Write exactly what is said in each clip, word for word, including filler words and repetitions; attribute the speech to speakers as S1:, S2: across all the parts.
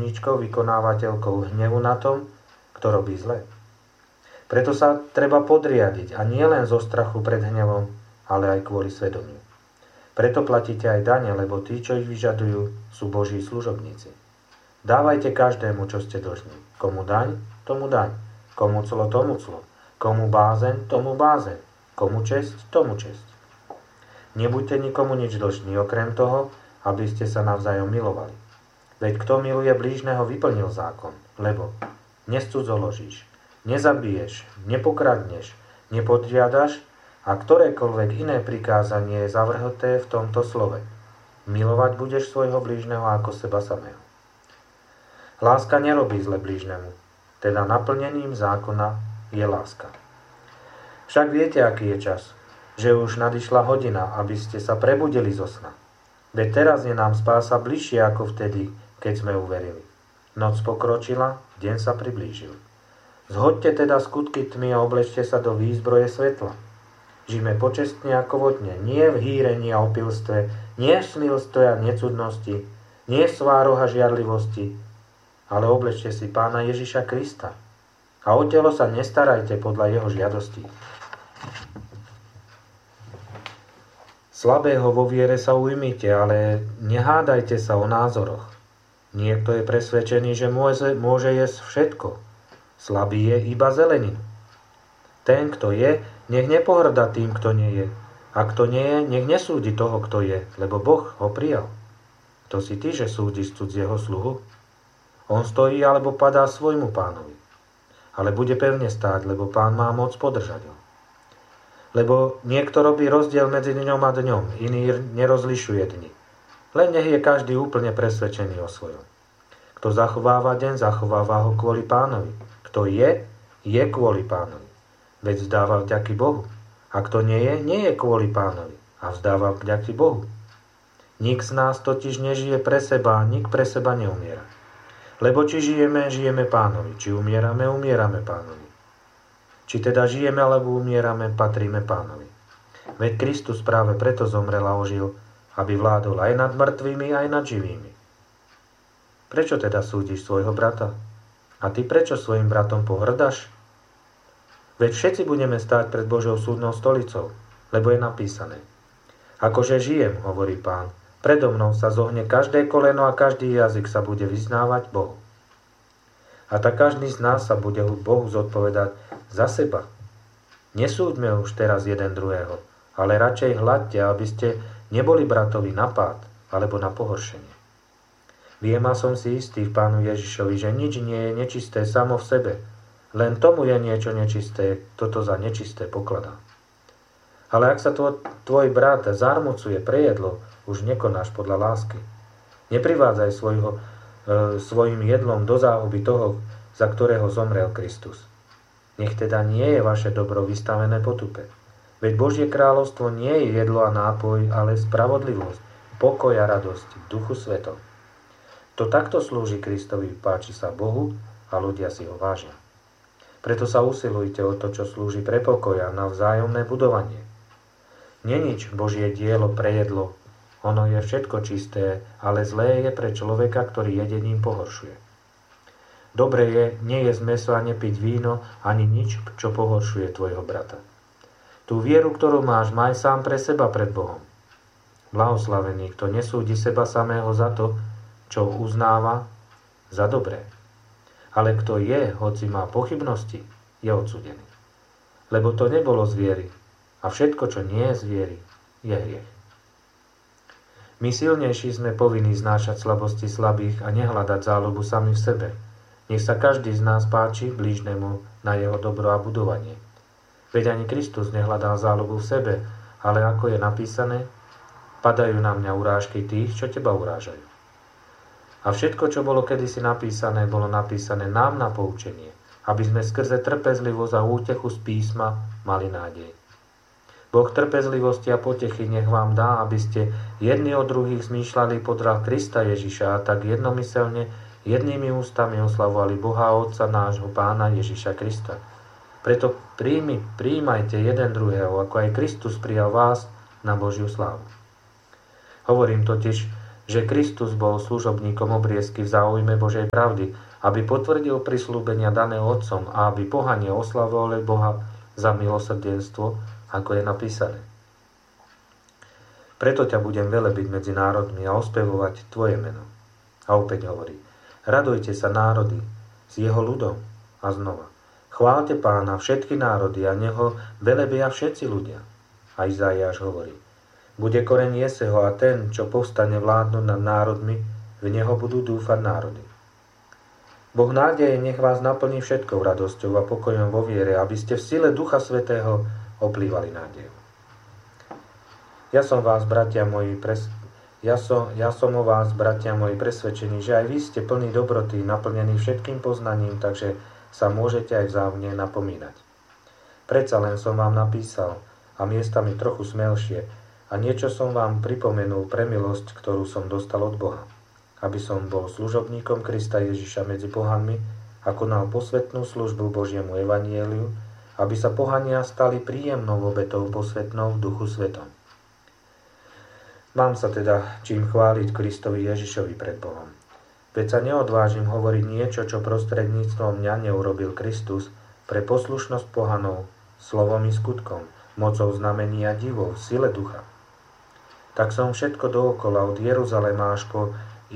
S1: dlžníčkou, vykonávateľkou hnevu na tom, kto robí zle. Preto sa treba podriadiť, a nie len zo strachu pred hnevom, ale aj kvôli svedomiu. Preto platíte aj dane, lebo tí, čo ich vyžadujú, sú Boží služobníci. Dávajte každému, čo ste dlžní. Komu daň, tomu daň. Komu clo, tomu clo. Komu bázeň, tomu bázeň. Komu česť, tomu česť. Nebuďte nikomu nič dlžní, okrem toho, aby ste sa navzájom milovali. Veď kto miluje blížneho, vyplnil zákon, lebo nescudzoložíš, nezabiješ, nepokradneš, nepodriadaš a ktorékoľvek iné prikázanie je zavrhnuté v tomto slove. Milovať budeš svojho blížneho ako seba samého. Láska nerobí zle blížnemu, teda naplnením zákona je láska. Však viete, aký je čas, že už nadišla hodina, aby ste sa prebudili zo sna. Veď teraz je nám spása bližšie ako vtedy, keď sme uverili. Noc pokročila, deň sa priblížil. Zhoďte teda skutky tmy a oblečte sa do výzbroje svetla. Žijme počestne ako vodne, nie v hýrení a opilstve, nie v smilstve a necudnosti, nie v svároch a žiarlivosti, ale oblečte si Pána Ježiša Krista. A o telo sa nestarajte podľa jeho žiadostí. Slabého vo viere sa ujmite, ale nehádajte sa o názoroch. Niekto je presvedčený, že môže, môže jesť všetko. Slabý je iba zeleninu. Ten, kto je, nech nepohrda tým, kto nie je. A kto nie je, nech nesúdi toho, kto je, lebo Boh ho prijal. To si ty, že súdiš cudzieho sluhu? On stojí alebo padá svojmu pánovi. Ale bude pevne stáť, lebo pán má moc podržať ho. Lebo niekto robí rozdiel medzi dňom a dňom, iný nerozlišuje dni. Len nech je každý úplne presvedčený o svojom. Kto zachováva deň, zachováva ho kvôli pánovi. Kto je, je kvôli pánovi. Veď vzdáva vďaky Bohu. A kto nie je, nie je kvôli pánovi. A vzdáva vďaky Bohu. Nik z nás totiž nežije pre seba, nik pre seba neumiera. Lebo či žijeme, žijeme pánovi. Či umierame, umierame pánovi. Či teda žijeme alebo umierame, patríme pánovi. Veď Kristus práve preto zomrel a ožil, aby vládol aj nad mŕtvými, aj nad živými. Prečo teda súdiš svojho brata? A ty prečo svojim bratom pohrdaš? Veď všetci budeme stáť pred Božou súdnou stolicou, lebo je napísané. Akože žijem, hovorí Pán, predo mnou sa zohne každé koleno a každý jazyk sa bude vyznávať Bohu. A tak každý z nás sa bude Bohu zodpovedať za seba. Nesúďme už teraz jeden druhého, ale radšej hľadte, aby ste neboli bratovi na pád alebo na pohoršenie. Viem a som si istý v Pánu Ježišovi, že nič nie je nečisté samo v sebe. Len tomu je niečo nečisté, toto za nečisté pokladá. Ale ak sa tvoj, tvoj brat zarmucuje pre jedlo, už nekonáš podľa lásky. Neprivádzaj svojho, e, svojim jedlom do záhuby toho, za ktorého zomrel Kristus. Nech teda nie je vaše dobro vystavené potupe. Veď Božie kráľovstvo nie je jedlo a nápoj, ale spravodlivosť, pokoj a radosť v Duchu Svetom. To takto slúži Kristovi, páči sa Bohu a ľudia si ho vážia. Preto sa usilujte o to, čo slúži pre pokoj a na vzájomné budovanie. Nenič Božie dielo pre jedlo, ono je všetko čisté, ale zlé je pre človeka, ktorý jedením pohoršuje. Dobre je nejesť mäso a nepiť víno, ani nič, čo pohoršuje tvojho brata. Tú vieru, ktorú máš, maj sám pre seba pred Bohom. Blahoslavený, kto nesúdi seba samého za to, čo uznáva za dobré. Ale kto je, hoci má pochybnosti, je odsúdený. Lebo to nebolo z viery, a všetko, čo nie je z viery, je hriech. My silnejší sme povinní znášať slabosti slabých a nehľadať záľubu sami v sebe. Nech sa každý z nás páči blížnemu na jeho dobro a budovanie. Veď ani Kristus nehľadal záľubu v sebe, ale ako je napísané, padajú na mňa urážky tých, čo teba urážajú. A všetko, čo bolo kedysi napísané, bolo napísané nám na poučenie, aby sme skrze trpezlivosť a útechu z písma mali nádej. Boh trpezlivosti a potechy nech vám dá, aby ste jedni od druhých zmýšľali podľa Krista Ježiša a tak jednomyselne jednými ústami oslavovali Boha a Otca nášho Pána Ježiša Krista. Preto príjmi, príjmajte jeden druhého, ako aj Kristus prijal vás na Božiu slávu. Hovorím totiž, že Kristus bol služobníkom obriezky v záujme Božej pravdy, aby potvrdil prisľúbenia dané Otcom a aby pohania oslavovali Boha za milosrdenstvo, ako je napísané. Preto ťa budem velebiť medzi národmi a ospevovať tvoje meno. A opäť hovorí, radujte sa národy s jeho ľudom. A znova, chváľte Pána všetky národy a neho velebia všetci ľudia. A Izaiáš hovorí, bude koreň Jeseho a ten, čo povstane vládnuť nad národmi, v neho budú dúfať národy. Boh nádeje nech vás naplní všetkou radosťou a pokojom vo viere, aby ste v sile Ducha Svätého oplývali nádejou. Ja som vás, bratia moji, pres... ja, som, ja som o vás, bratia moji, presvedčený, že aj vy ste plní dobroty, naplnení všetkým poznaním, takže sa môžete aj vzájomne napomínať. Predsa len som vám napísal, a miestami trochu smelšie, a niečo som vám pripomenul pre milosť, ktorú som dostal od Boha, aby som bol služobníkom Krista Ježiša medzi pohanmi a konal posvetnú službu Božiemu evanjeliu, aby sa pohania stali príjemnou obetou posvetnou v Duchu Svetom. Mám sa teda čím chváliť Kristovi Ježišovi pred Bohom. Veď sa neodvážim hovoriť niečo, čo prostredníctvom mňa neurobil Kristus pre poslušnosť pohanov, slovom i skutkom, mocou znamení a divov, v sile ducha. Tak som všetko dookola od Jeruzalema až po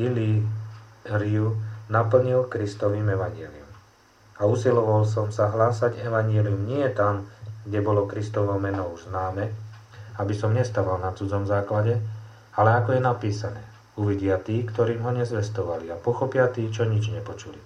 S1: Ilíriu naplnil Kristovým evanjelium. A usiloval som sa hlásať evanjelium nie tam, kde bolo Kristovo meno už známe, aby som nestával na cudzom základe, ale ako je napísané, uvidia tí, ktorým ho nezvestovali a pochopia tí, čo nič nepočuli.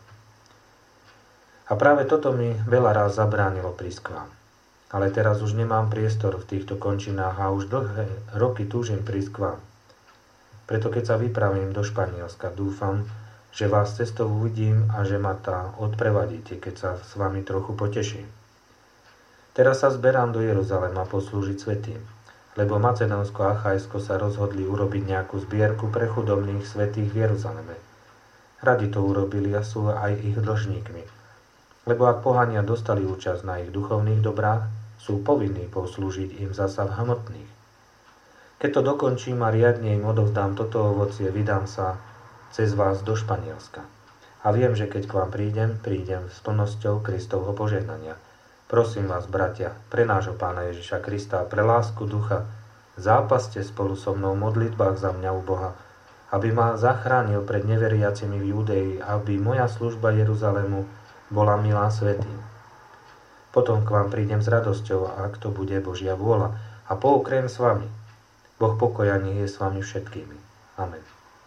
S1: A práve toto mi veľa ráz zabránilo prísť k vám. Ale teraz už nemám priestor v týchto končinách a už dlhé roky túžim prísť k vám. Preto keď sa vypravím do Španielska, dúfam, že vás cestou uvidím a že ma tá odprevadíte, keď sa s vami trochu poteším. Teraz sa zberám do Jeruzalema poslúžiť svätým, lebo Macedónsko a Achajsko sa rozhodli urobiť nejakú zbierku pre chudobných svätých v Jeruzaleme. Radi to urobili a sú aj ich dlžníkmi, lebo ak pohania dostali účasť na ich duchovných dobrách, sú povinní poslúžiť im zasa v hmotných. Keď to dokončím a riadne im odovzdám toto ovocie, vydám sa cez vás do Španielska. A viem, že keď k vám prídem, prídem s plnosťou Kristovho požehnania. Prosím vás, bratia, pre nášho Pána Ježiša Krista, pre lásku ducha, zápaste spolu so mnou v modlitbách za mňa u Boha, aby ma zachránil pred neveriacimi v Judei, aby moja služba Jeruzalému bola milá svätým. Potom k vám prídem s radosťou, ak to bude Božia vôľa, a poukriem s vami. Boh pokoja nech je s vami všetkými. Amen.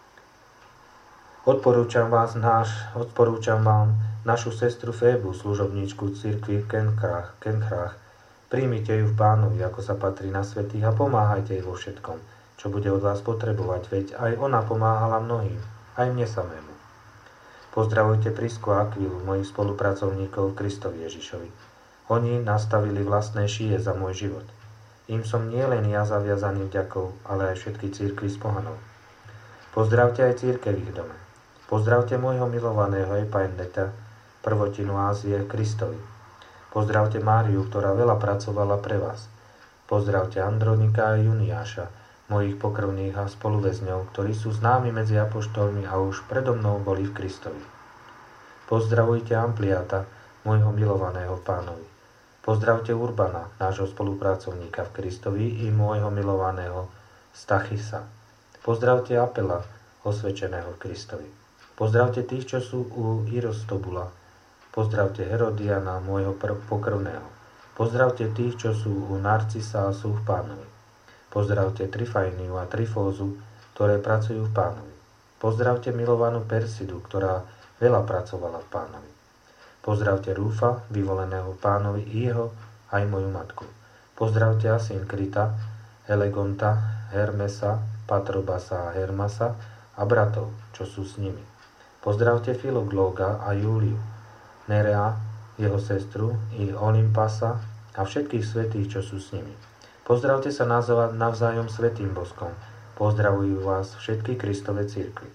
S1: Odporúčam, vás náš, odporúčam vám našu sestru Fébu, služobníčku cirkvi v Kenkrách, Kenkrách. Príjmite ju v Pánovi, ako sa patrí na svätých, a pomáhajte jej vo všetkom, čo bude od vás potrebovať, veď aj ona pomáhala mnohým, aj mne samému. Pozdravujte Prisku a Akvilu, mojich spolupracovníkov v Kristovi Ježišovi. Oni nastavili vlastné šije za môj život. Im som nielen ja zaviazaný vďakou, ale aj všetky cirkvi z pohanov. Pozdravte aj cirkev v ich dome. Pozdravte môjho milovaného Epainetea, prvotinu Ázie Kristovi. Pozdravte Máriu, ktorá veľa pracovala pre vás. Pozdravte Andronika a Juniáša, mojich pokrvných a spoluväzňov, ktorí sú známi medzi apoštolmi a už predo mnou boli v Kristovi. Pozdravujte Ampliáta, môjho milovaného Pánovi. Pozdravte Urbana, nášho spolupracovníka v Kristovi, i môjho milovaného Stachisa. Pozdravte Apela, osvedčeného v Kristovi. Pozdravte tých, čo sú u Irostobula. Pozdravte Herodiana, môjho pr- pokrvného. Pozdravte tých, čo sú u Narcisa a sú v Pánovi. Pozdravte Trifajniu a Trifózu, ktoré pracujú v Pánovi. Pozdravte milovanú Persidu, ktorá veľa pracovala v Pánovi. Pozdravte Rúfa, vyvoleného Pánovi, i jeho, aj moju matku. Pozdravte Asynkrita, Elegonta, Hermesa, Patrobasa a Hermasa a bratov, čo sú s nimi. Pozdravte Filoglóga a Júliu, Nerea, jeho sestru, i Olympasa a všetkých svätých, čo sú s nimi. Pozdravte sa navzájom svätým boskom. Pozdravujú vás všetky Kristove cirkvi.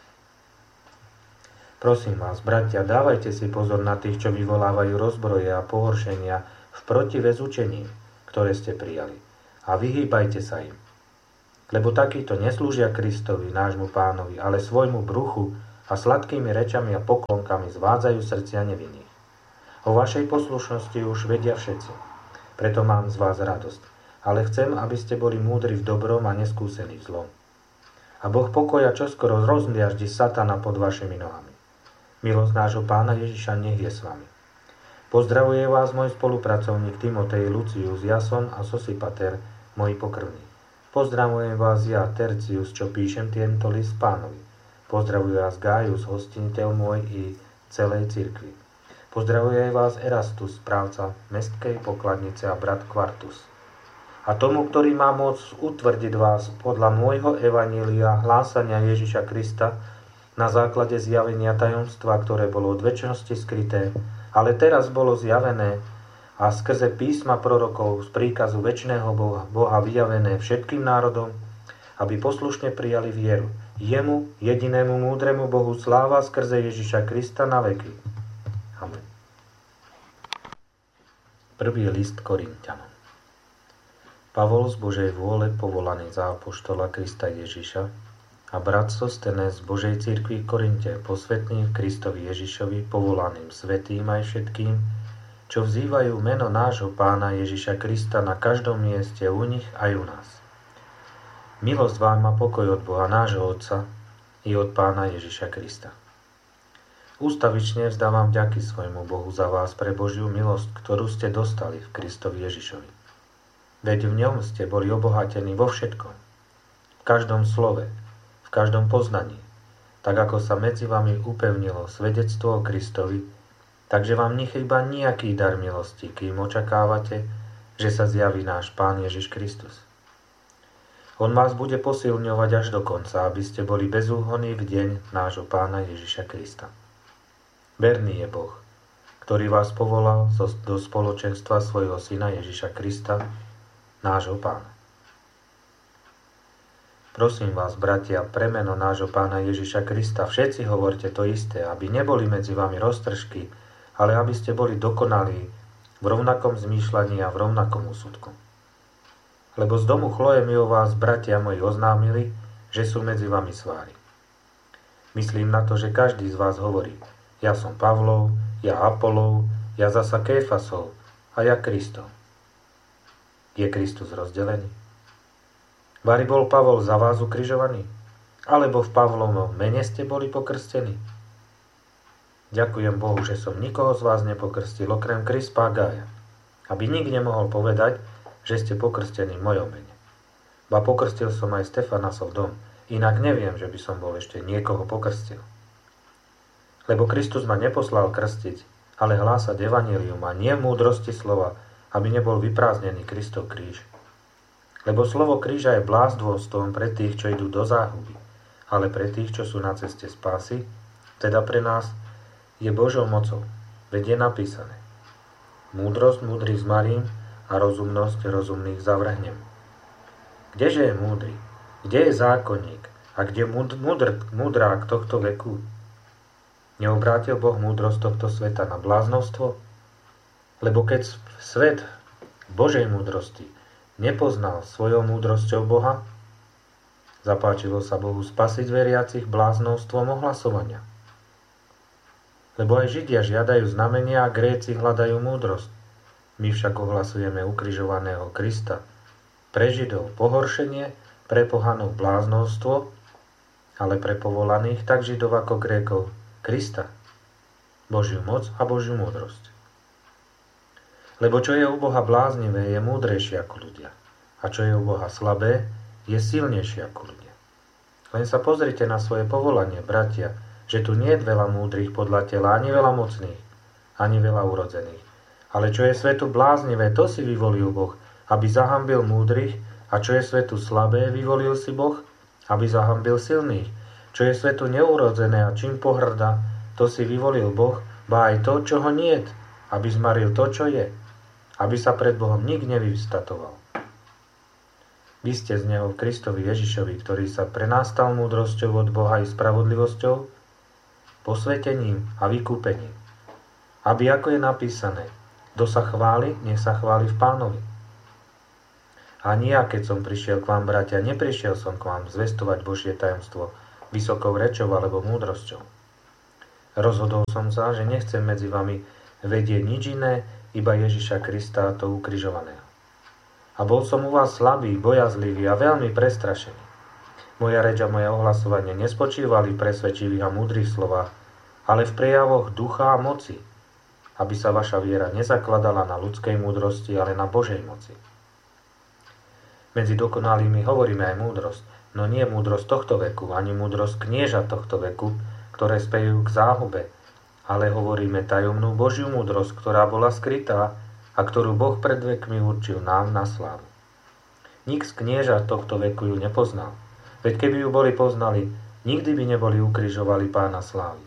S1: Prosím vás, bratia, dávajte si pozor na tých, čo vyvolávajú rozbroje a pohoršenia v protivez učení, ktoré ste prijali, a vyhýbajte sa im. Lebo takíto neslúžia Kristovi, nášmu Pánovi, ale svojmu bruchu a sladkými rečami a poklonkami zvádzajú srdcia nevinných. O vašej poslušnosti už vedia všetci, preto mám z vás radosť. Ale chcem, aby ste boli múdri v dobrom a neskúsení v zlom. A Boh pokoja čoskoro rozmiaždi satana pod vašimi nohami. Milosť nášho Pána Ježiša nech je s vami. Pozdravuje vás môj spolupracovník Timotej, Lucius, Jason a Sosipater, moji pokrvní. Pozdravujem vás ja, Tercius, čo píšem tento list Pánovi. Pozdravuje vás Gaius, hostiteľ môj i celej cirkvi. Pozdravuje vás Erastus, správca mestskej pokladnice a brat Quartus. A tomu, ktorý má moc utvrdiť vás podľa môjho evanília hlásania Ježiša Krista na základe zjavenia tajomstva, ktoré bolo od večnosti skryté, ale teraz bolo zjavené a skrze písma prorokov z príkazu večného Boha, Boha vyjavené všetkým národom, aby poslušne prijali vieru. Jemu, jedinému múdremu Bohu, sláva skrze Ježiša Krista na veky. Amen. Prvý list Korinťanom. Pavol z Božej vôle, povolaný za apoštola Krista Ježiša, a brat Sostenes z Božej cirkvi v Korinte, posvätný v Kristovi Ježišovi, povolaným svätým aj všetkým, čo vzývajú meno nášho Pána Ježiša Krista na každom mieste u nich aj u nás. Milosť vám a pokoj od Boha nášho Otca i od Pána Ježiša Krista. Ústavične vzdávam vďaky svojmu Bohu za vás pre Božiu milosť, ktorú ste dostali v Kristovi Ježišovi. Veď v ňom ste boli obohatení vo všetkom, v každom slove, v každom poznaní, tak ako sa medzi vami upevnilo svedectvo o Kristovi, takže vám nechýba nejaký dar milosti, kým očakávate, že sa zjaví náš Pán Ježiš Kristus. On vás bude posilňovať až do konca, aby ste boli bezúhonní v deň nášho Pána Ježiša Krista. Verný je Boh, ktorý vás povolal do spoločenstva svojho Syna Ježiša Krista, nášho Pána. Prosím vás, bratia, pre meno nášho Pána Ježiša Krista, všetci hovorte to isté, aby neboli medzi vami roztržky, ale aby ste boli dokonalí v rovnakom zmýšľaní a v rovnakom úsudku. Lebo z domu Chloe mi o vás, bratia moji, oznámili, že sú medzi vami svári. Myslím na to, že každý z vás hovorí, ja som Pavlov, ja Apolov, ja zasa Kéfasov a ja Kristov. Je Kristus rozdelený? Vari bol Pavol za vás ukrižovaný? Alebo v Pavlovom mene ste boli pokrstení? Ďakujem Bohu, že som nikoho z vás nepokrstil, okrem Krispa a Gaja, aby nik nemohol povedať, že ste pokrstení v mojom mene. Ba pokrstil som aj Stefanasov dom, inak neviem, že by som bol ešte niekoho pokrstil. Lebo Kristus ma neposlal krstiť, ale hlásať evanjelium a nie múdrosti slova, aby nebol vyprázdnený Kristov kríž. Lebo slovo kríža je blázdvostom pre tých, čo idú do záhuby, ale pre tých, čo sú na ceste spásy, teda pre nás, je Božou mocou, veď je napísané. Múdrosť múdrych zmarím a rozumnosť rozumných zavrhnem. Kdeže je múdry? Kde je zákonník? A kde múdr, múdrák tohto veku? Neobrátil Boh múdrosť tohto sveta na bláznostvo? Lebo keď svet Božej múdrosti nepoznal svojou múdrosťou Boha, zapáčilo sa Bohu spasiť veriacich bláznovstvom ohlasovania. Lebo aj Židia žiadajú znamenia a Gréci hľadajú múdrosť. My však ohlasujeme ukrižovaného Krista. Pre Židov pohoršenie, pre pohanov bláznovstvo, ale pre povolaných tak Židov ako Grékov Krista, Božiu moc a Božiu múdrosť. Lebo čo je u Boha bláznivé, je múdrejšie ako ľudia. A čo je u Boha slabé, je silnejšie ako ľudia. Len sa pozrite na svoje povolanie, bratia, že tu nie je veľa múdrych podľa tela, ani veľa mocných, ani veľa urodzených. Ale čo je svetu bláznivé, to si vyvolil Boh, aby zahambil múdrych, a čo je svetu slabé, vyvolil si Boh, aby zahambil silných. Čo je svetu neurodzené a čím pohrdá, to si vyvolil Boh, ba aj to, čo ho niet, aby zmaril to, čo je, aby sa pred Bohom nik nevyvstatoval. Vy ste z neho v Kristovi Ježišovi, ktorý sa pre nás stal múdrosťou od Boha i spravodlivosťou, posvetením a vykúpením. Aby, ako je napísané, kto sa chváli, nech sa chváli v Pánovi. Ani ja, keď som prišiel k vám, bratia, neprišiel som k vám zvestovať Božie tajomstvo vysokou rečou alebo múdrosťou. Rozhodol som sa, že nechcem medzi vami vedieť nič iné, iba Ježiša Krista, to ukrižovaného. A bol som u vás slabý, bojazlivý a veľmi prestrašený. Moja reč a moje ohlasovanie nespočívali v presvedčivých a múdrych slovách, ale v prejavoch ducha a moci, aby sa vaša viera nezakladala na ľudskej múdrosti, ale na Božej moci. Medzi dokonalými hovoríme aj múdrosť, no nie múdrosť tohto veku, ani múdrosť knieža tohto veku, ktoré spejú k záhube, ale hovoríme tajomnú Božiu múdrosť, ktorá bola skrytá a ktorú Boh pred vekmi určil nám na slávu. Nik z knieža tohto veku ju nepoznal, veď keby ju boli poznali, nikdy by neboli ukrižovali Pána slávy.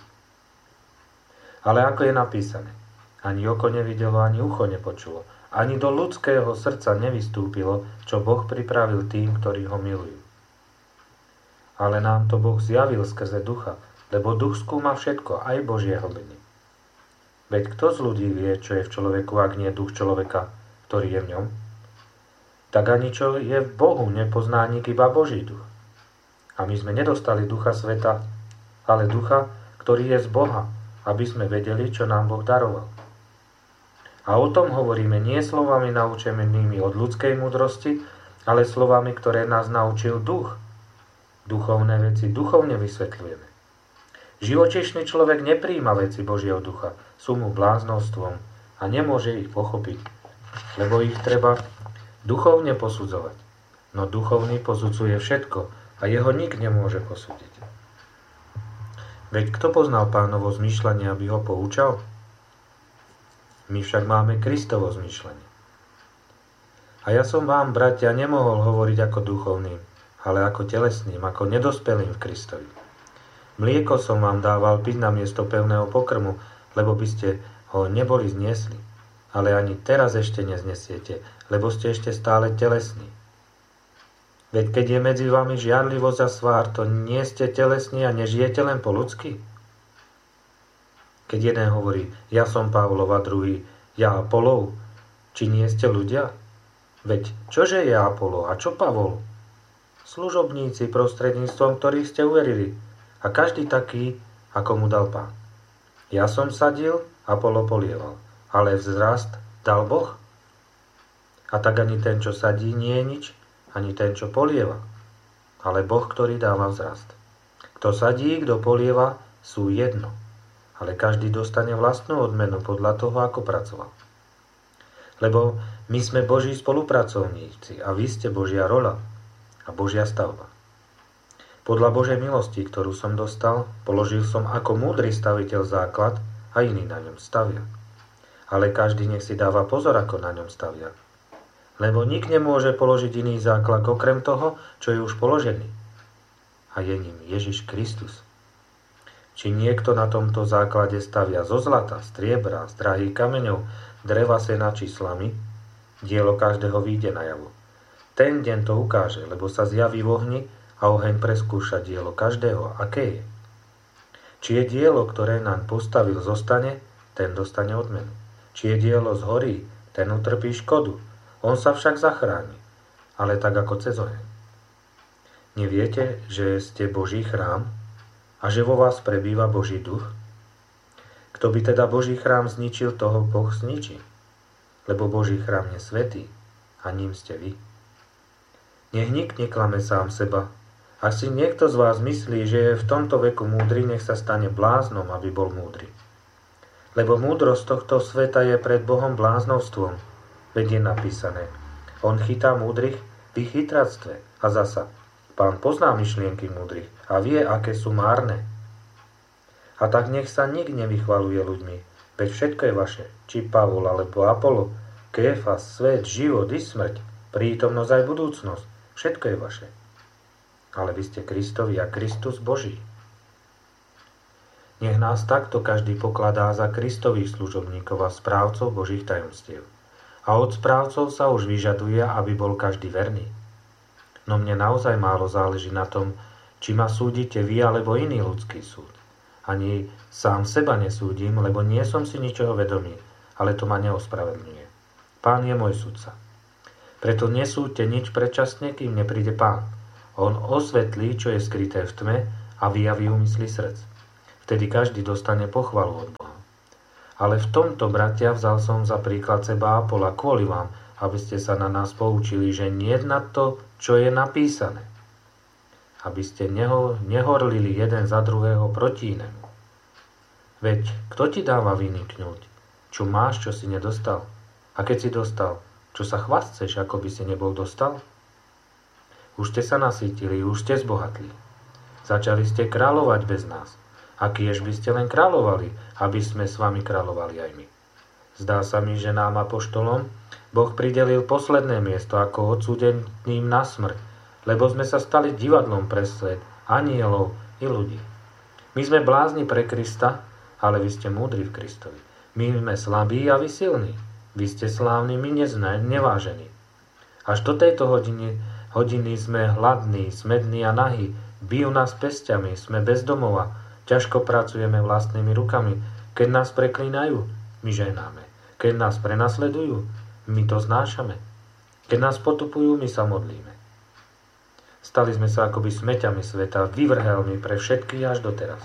S1: Ale ako je napísané, ani oko nevidelo, ani ucho nepočulo, ani do ľudského srdca nevystúpilo, čo Boh pripravil tým, ktorí ho milujú. Ale nám to Boh zjavil skrze ducha, lebo duch skúma všetko, aj Božie hlbiny. Veď kto z ľudí vie, čo je v človeku, ak nie duch človeka, ktorý je v ňom? Tak ani čo je v Bohu, nepozná nik iba Boží duch. A my sme nedostali ducha sveta, ale ducha, ktorý je z Boha, aby sme vedeli, čo nám Boh daroval. A o tom hovoríme nie slovami naučenými od ľudskej múdrosti, ale slovami, ktoré nás naučil duch. Duchovné veci duchovne vysvetľujeme. Živočíšny človek nepríjma veci Božieho ducha, sú mu bláznostvom a nemôže ich pochopiť, lebo ich treba duchovne posudzovať. No duchovný posudzuje všetko a jeho nik nemôže posúdiť. Veď kto poznal Pánovo zmýšľanie, aby ho poučal? My však máme Kristovo zmýšľanie. A ja som vám, bratia, nemohol hovoriť ako duchovným, ale ako telesným, ako nedospelým v Kristovi. Mlieko som vám dával piť na miesto pevného pokrmu, lebo by ste ho neboli zniesli. Ale ani teraz ešte neznesiete, lebo ste ešte stále telesní. Veď keď je medzi vami žiarlivosť a svár, to nie ste telesní a nežijete len po ľudsky? Keď jeden hovorí, ja som Pavlov a druhý, ja Apolov, či nie ste ľudia? Veď čože je Apollo a čo Pavol? Služobníci, prostredníctvom ktorých ste uverili, a každý taký, ako mu dal Pán. Ja som sadil, Apollo polieval, ale vzrast dal Boh. A tak ani ten, čo sadí, nie je nič, ani ten, čo polieva, ale Boh, ktorý dáva vzrast. Kto sadí, kto polieva, sú jedno, ale každý dostane vlastnú odmenu podľa toho, ako pracoval. Lebo my sme Boží spolupracovníci a vy ste Božia roľa a Božia stavba. Podľa Božej milosti, ktorú som dostal, položil som ako múdry staviteľ základ a iný na ňom stavia. Ale každý nech si dáva pozor, ako na ňom stavia. Lebo nik nemôže položiť iný základ okrem toho, čo je už položený. A je ním Ježiš Kristus. Či niekto na tomto základe stavia zo zlata, striebra, z drahých kameňov, dreva, sena či slamy, dielo každého vyjde najavo. Ten deň to ukáže, lebo sa zjaví v ohni a oheň preskúša dielo každého, aké je. Či je dielo, ktoré nám postavil, zostane, ten dostane odmenu. Či je dielo zhorí, ten utrpí škodu. On sa však zachráni, ale tak ako cez oheň. Neviete, že ste Boží chrám a že vo vás prebýva Boží duch? Kto by teda Boží chrám zničil, toho Boh zničí. Lebo Boží chrám je svätý a ním ste vy. Nech nik neklame sám seba. Ak si niekto z vás myslí, že je v tomto veku múdry, nech sa stane bláznom, aby bol múdry. Lebo múdrosť tohto sveta je pred Bohom bláznovstvom. Veď je napísané, on chytá múdrych v ich chytráctve. A zasa, Pán pozná myšlienky múdrych a vie, aké sú márne. A tak nech sa nik nevychvaluje ľuďmi, veď všetko je vaše, či Pavol alebo Apollo, Kéfas, svet, život i smrť, prítomnosť aj budúcnosť, všetko je vaše. Ale vy ste Kristovi a Kristus Boží. Nech nás takto každý pokladá za Kristových služobníkov a správcov Božích tajomstiev. A od správcov sa už vyžaduje, aby bol každý verný. No mne naozaj málo záleží na tom, či ma súdite vy alebo iný ľudský súd. Ani sám seba nesúdim, lebo nie som si ničoho vedomý, ale to ma neospravedlňuje. Pán je môj sudca. Preto nesúďte nič predčasne, kým nepríde Pán. On osvetlí, čo je skryté v tme a vyjaví úmysly srdc. Vtedy každý dostane pochvalu od Boha. Ale v tomto, bratia, vzal som za príklad seba Apola kvôli vám, aby ste sa na nás poučili, že nie na to, čo je napísané. Aby ste neho, nehorlili jeden za druhého proti inému. Veď kto ti dáva vyniknúť? Čo máš, čo si nedostal? A keď si dostal, čo sa chvastceš, ako by si nebol dostal? Už ste sa nasýtili, už ste zbohatli. Začali ste kráľovať bez nás. A kiež by ste len kráľovali, aby sme s vami kráľovali aj my. Zdá sa mi, že nám apoštolom Boh pridelil posledné miesto ako odsúdeným na smrť, lebo sme sa stali divadlom pre svet, anielov i ľudí. My sme blázni pre Krista, ale vy ste múdri v Kristovi. My sme slabí a vy silní. Vy ste slávni, my nezna, nevážení. Až do tejto hodiny, hodiny sme hladní, smední a nahí, bijú nás pesťami, sme bez domova, ťažko pracujeme vlastnými rukami. Keď nás preklínajú, my žehnáme. Keď nás prenasledujú, my to znášame. Keď nás potupujú, my sa modlíme. Stali sme sa akoby smeťami sveta, vyvrhelmi pre všetkých až doteraz.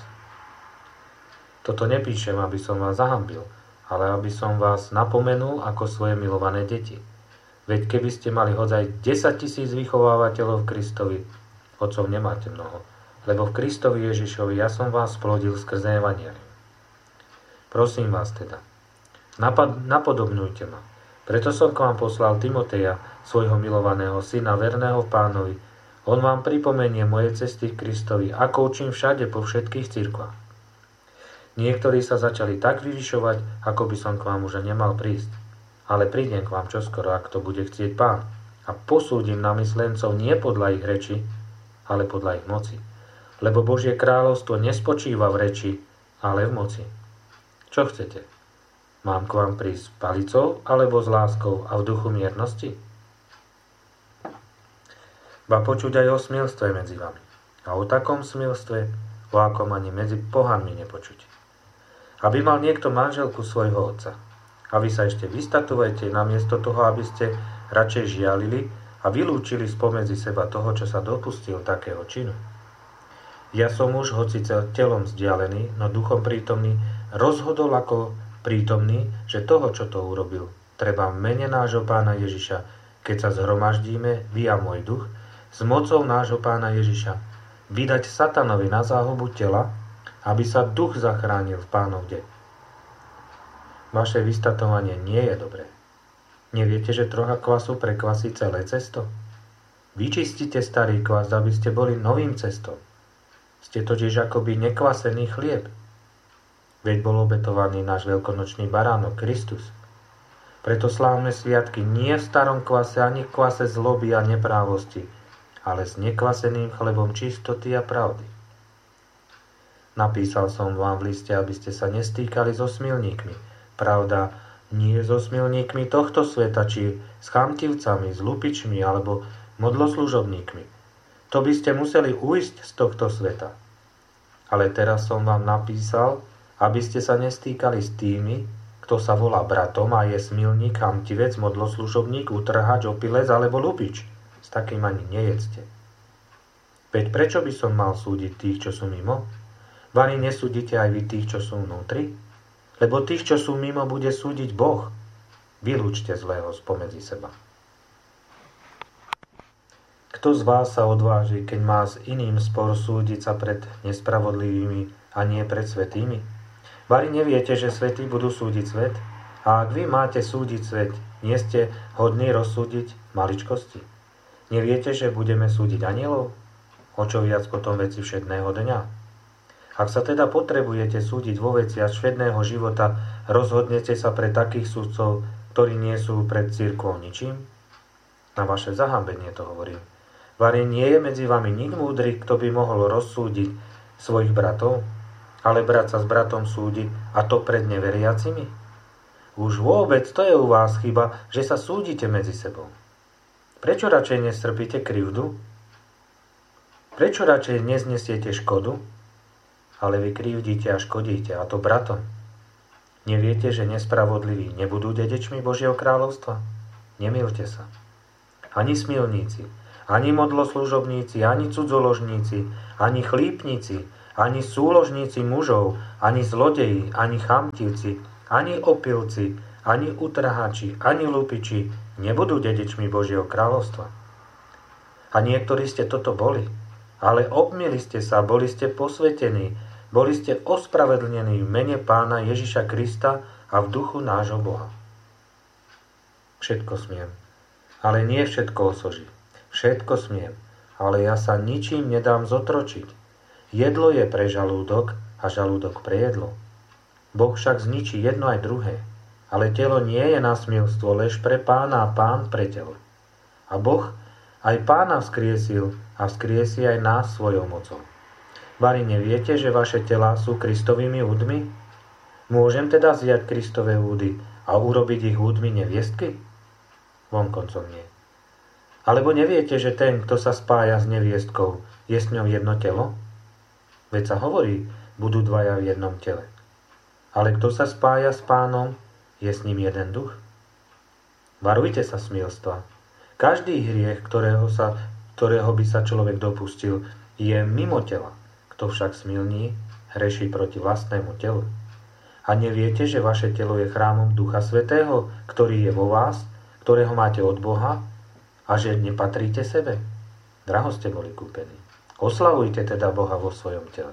S1: Toto nepíšem, aby som vás zahambil, ale aby som vás napomenul ako svoje milované deti. Veď keby ste mali hodzaj desať tisíc vychovávateľov Kristovi, otcov nemáte mnoho, lebo v Kristovi Ježišovi ja som vás splodil skrze evanjelium. Prosím vás teda, napad, napodobňujte ma. Preto som k vám poslal Timoteja, svojho milovaného syna, verného v Pánovi. On vám pripomenie moje cesty k Kristovi, ako učím všade po všetkých cirkvách. Niektorí sa začali tak vyvyšovať, ako by som k vám už nemal prísť. Ale prídem k vám čoskoro, ak to bude chcieť Pán. A posúdim namyslencov nie podľa ich reči, ale podľa ich moci. Lebo Božie kráľovstvo nespočíva v reči, ale v moci. Čo chcete? Mám k vám prísť s palicou, alebo s láskou a v duchu miernosti? Ba počuť aj o smilstve medzi vami. A o takom smilstve, o akom ani medzi pohanmi nepočuť. Aby mal niekto manželku svojho otca. A vy sa ešte vystatujete namiesto toho, aby ste radšej žialili a vylúčili spomedzi seba toho, čo sa dopustil takého činu. Ja som už, hoci telom vzdialený, no duchom prítomný, rozhodol ako prítomný, že toho, čo to urobil, treba v mene nášho Pána Ježiša, keď sa zhromaždíme, vy a môj duch, s mocou nášho Pána Ježiša, vydať satanovi na záhubu tela, aby sa duch zachránil v Pánov deň. Vaše vystatovanie nie je dobré. Neviete, že trocha kvasu prekvasí celé cesto? Vyčistite starý kvas, aby ste boli novým cestom. Ste totiž akoby nekvasený chlieb. Veď bol obetovaný náš veľkonočný baránok, Kristus. Preto slávne sviatky nie v starom kvase, ani v kvase zloby a neprávosti, ale s nekvaseným chlebom čistoty a pravdy. Napísal som vám v liste, aby ste sa nestýkali so smilníkmi. Pravda, nie so smilníkmi tohto sveta, či s chamtivcami, s lupičmi alebo modloslužobníkmi. To by ste museli ujsť z tohto sveta. Ale teraz som vám napísal, aby ste sa nestýkali s tými, kto sa volá bratom a je smilník, chamtivec, modloslužobník, utrhač, opilec alebo lupič. S takým ani nejedzte. Veď prečo by som mal súdiť tých, čo sú mimo? Vani nesúdite aj vy tých, čo sú vnútri? Lebo tých, čo sú mimo, bude súdiť Boh. Vylúčte zlého spomedzi seba. Kto z vás sa odváži, keď má s iným spor, súdiť sa pred nespravodlivými a nie pred svätými? Vari neviete, že svätí budú súdiť svet? A ak vy máte súdiť svet, nie ste hodní rozsúdiť maličkosti? Neviete, že budeme súdiť anielov? O čo viac potom veci všedného dňa? Ak sa teda potrebujete súdiť vo veciach všedného života, rozhodnete sa pre takých súdcov, ktorí nie sú pred cirkvou ničím? Na vaše zahambenie to hovorím. Vari nie je medzi vami nik múdry, kto by mohol rozsúdiť svojich bratov, ale brat sa s bratom súdi, a to pred neveriacimi? Už vôbec to je u vás chyba, že sa súdite medzi sebou. Prečo radšej nestrpíte krivdu? Prečo radšej neznesiete škodu? Ale vy krivdíte a škodíte, a to bratom. Neviete, že nespravodliví nebudú dedičmi Božieho kráľovstva? Nemýlte sa. ani smilníci, ani modloslužobníci, ani cudzoložníci, ani chlípnici, ani súložníci mužov, ani zlodeji, ani chamtivci, ani opilci, ani utrhači, ani lupiči nebudú dedičmi Božieho kráľovstva. A niektorí ste toto boli, ale obmili ste sa, boli ste posvetení, boli ste ospravedlnení v mene Pána Ježiša Krista a v duchu nášho Boha. Všetko smiem, ale nie všetko osoží. Všetko smiem, ale ja sa ničím nedám zotročiť. Jedlo je pre žalúdok a žalúdok pre jedlo. Boh však zničí jedno aj druhé, ale telo nie je na smilstvo, lež pre Pána a Pán pre telo. A Boh aj Pána vzkriesil a vzkriesi aj nás svojou mocou. Vari neviete, že vaše telá sú Kristovými údmi? Môžem teda zjať Kristové údy a urobiť ich údmi neviestky? Vonkoncom nie. Alebo neviete, že ten, kto sa spája s neviestkou, je s ňou jedno telo? Veď sa hovorí, budú dvaja v jednom tele. Ale kto sa spája s Pánom, je s ním jeden duch. Varujte sa smilstva. Každý hriech, ktorého, sa, ktorého by sa človek dopustil, je mimo tela. Kto však smilní, hreší proti vlastnému telu. A neviete, že vaše telo je chrámom Ducha Svätého, ktorý je vo vás, ktorého máte od Boha, a že nepatríte sebe? Draho ste boli kúpení. Oslavujte teda Boha vo svojom tele.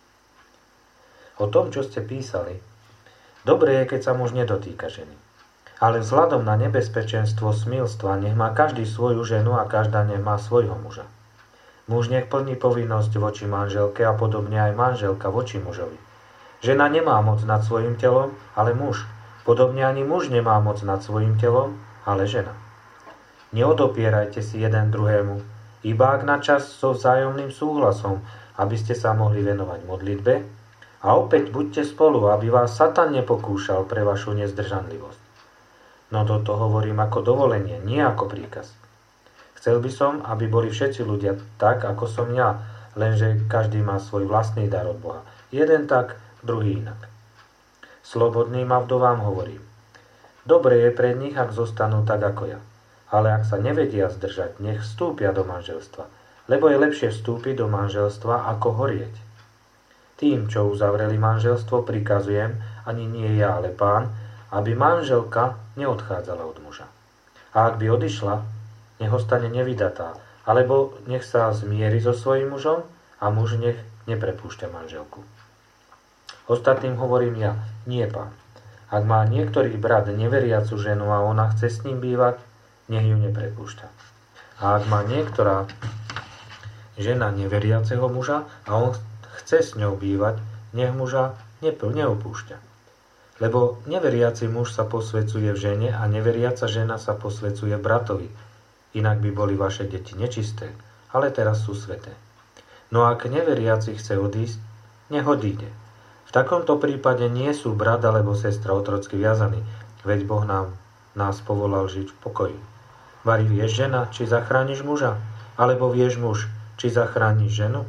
S1: O tom, čo ste písali, dobre je, keď sa muž nedotýka ženy. Ale vzhľadom na nebezpečenstvo smilstva nech má každý svoju ženu a každá nech má svojho muža. Muž nech plní povinnosť voči manželke a podobne aj manželka voči mužovi. Žena nemá moc nad svojim telom, ale muž. Podobne ani muž nemá moc nad svojim telom, ale žena. Neodopierajte si jeden druhému, iba ak na čas so vzájomným súhlasom, aby ste sa mohli venovať modlitbe, a opäť buďte spolu, aby vás Satan nepokúšal pre vašu nezdržanlivosť. No toto hovorím ako dovolenie, nie ako príkaz. Chcel by som, aby boli všetci ľudia tak, ako som ja, lenže každý má svoj vlastný dar od Boha. Jeden tak, druhý inak. Slobodným a vdovám hovorím. Dobre je pre nich, ak zostanú tak ako ja. Ale ak sa nevedia zdržať, nech vstúpia do manželstva. Lebo je lepšie vstúpiť do manželstva, ako horieť. Tým, čo uzavreli manželstvo, prikazujem, ani nie ja, ale Pán, aby manželka neodchádzala od muža. A ak by odišla, nech ostane nevydatá, alebo nech sa zmieri so svojím mužom a muž nech neprepúšťa manželku. Ostatným hovorím ja, nie Pán. Ak má niektorý brat neveriacu ženu a ona chce s ním bývať, nech ju neprepúšťa. A ak má niektorá žena neveriaceho muža a on chce s ňou bývať, nech muža neopúšťa. Lebo neveriaci muž sa posvecuje v žene a neveriaca žena sa posvecuje bratovi. Inak by boli vaše deti nečisté, ale teraz sú sveté. No ak neveriaci chce odísť, nech odíde. V takomto prípade nie sú brat alebo sestra otrocky viazaní, veď Boh nám, nás povolal žiť v pokoji. Vari vieš, žena, či zachrániš muža? Alebo vieš, muž, či zachrániš ženu?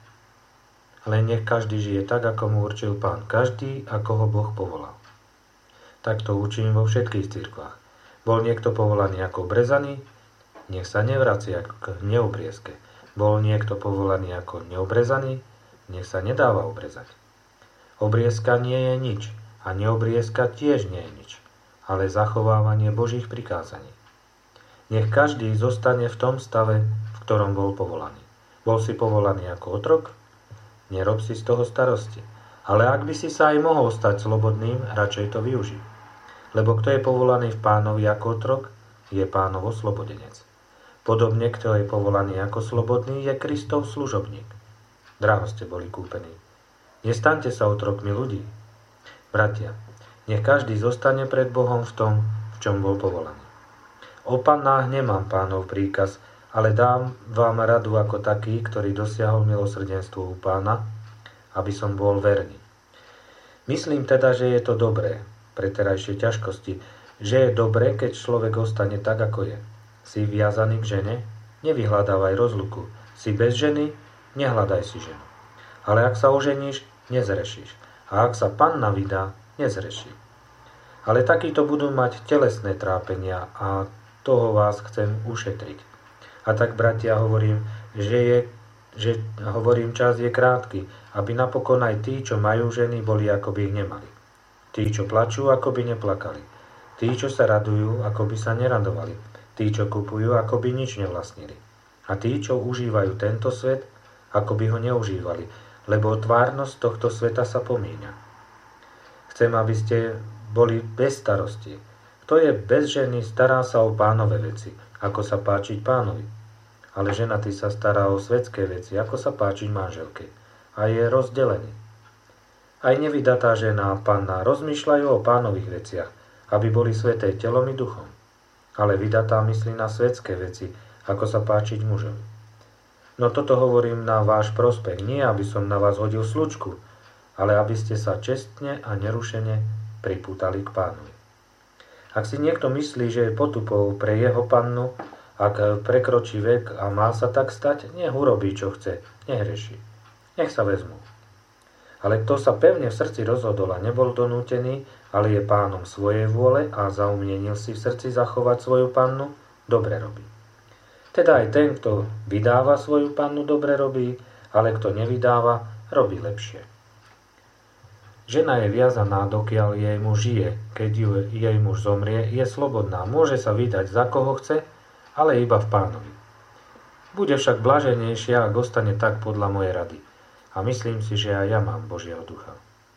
S1: Len nech každý žije tak, ako mu určil Pán. Každý, ako ho Boh povolal. Tak to učím vo všetkých cirkvách. Bol niekto povolaný ako obrezaný? Nech sa nevracia k neobriezke. Bol niekto povolaný ako neobrezaný? Nech sa nedáva obrezať. Obriezka nie je nič a neobriezka tiež nie je nič, ale zachovávanie Božích prikázaní. Nech každý zostane v tom stave, v ktorom bol povolaný. Bol si povolaný ako otrok? Nerob si z toho starosti. Ale ak by si sa aj mohol stať slobodným, radšej to využij. Lebo kto je povolaný v Pánovi ako otrok, je Pánov oslobodenec. Podobne, kto je povolaný ako slobodný, je Kristov služobník. Draho ste boli kúpení. Nestaňte sa otrokmi ľudí. Bratia, nech každý zostane pred Bohom v tom, v čom bol povolaný. O pannách nemám Pánov príkaz, ale dám vám radu ako taký, ktorý dosiahol milosrdenstvo u Pána, aby som bol verný. Myslím teda, že je to dobré, pre terajšie ťažkosti, že je dobré, keď človek ostane tak, ako je. Si viazaný k žene? Nevyhľadávaj rozluku. Si bez ženy? Nehľadaj si ženu. Ale ak sa oženíš, nezrešíš. A ak sa panna vydá, nezreší. Ale takíto budú mať telesné trápenia a toho vás chcem ušetriť. A tak, bratia, hovorím, že, je, že hovorím, čas je krátky, aby napokon aj tí, čo majú ženy, boli, ako by ich nemali. Tí, čo plačú, ako by neplakali. Tí, čo sa radujú, ako by sa neradovali. Tí, čo kupujú, ako by nič nevlastnili. A tí, čo užívajú tento svet, ako by ho neužívali, lebo tvárnosť tohto sveta sa pomíňa. Chcem, aby ste boli bez starosti. Kto je bez ženy, stará sa o pánove veci, ako sa páčiť pánovi. Ale ženatý sa stará o svetské veci, ako sa páčiť manželke. A je rozdelený. Aj nevydatá žena a panna rozmýšľajú o pánových veciach, aby boli sveté telom i duchom. Ale vydatá myslí na svetské veci, ako sa páčiť mužovi. No toto hovorím na váš prospech, nie aby som na vás hodil slučku, ale aby ste sa čestne a nerušene pripútali k pánovi. Ak si niekto myslí, že je potupou pre jeho pannu, ak prekročí vek a má sa tak stať, nech urobí, čo chce, nehreší. Nech sa vezmú. Ale kto sa pevne v srdci rozhodol a nebol donútený, ale je pánom svojej vôle a zaumienil si v srdci zachovať svoju pannu, dobre robí. Teda aj ten, kto vydáva svoju pannu, dobre robí, ale kto nevydáva, robí lepšie. Žena je viazaná, dokiaľ jej muž žije. Keď ju, jej muž zomrie, je slobodná. Môže sa vydať za koho chce, ale iba v pánovi. Bude však blaženejšia, ak ostane tak podľa mojej rady. A myslím si, že aj ja mám Božieho ducha.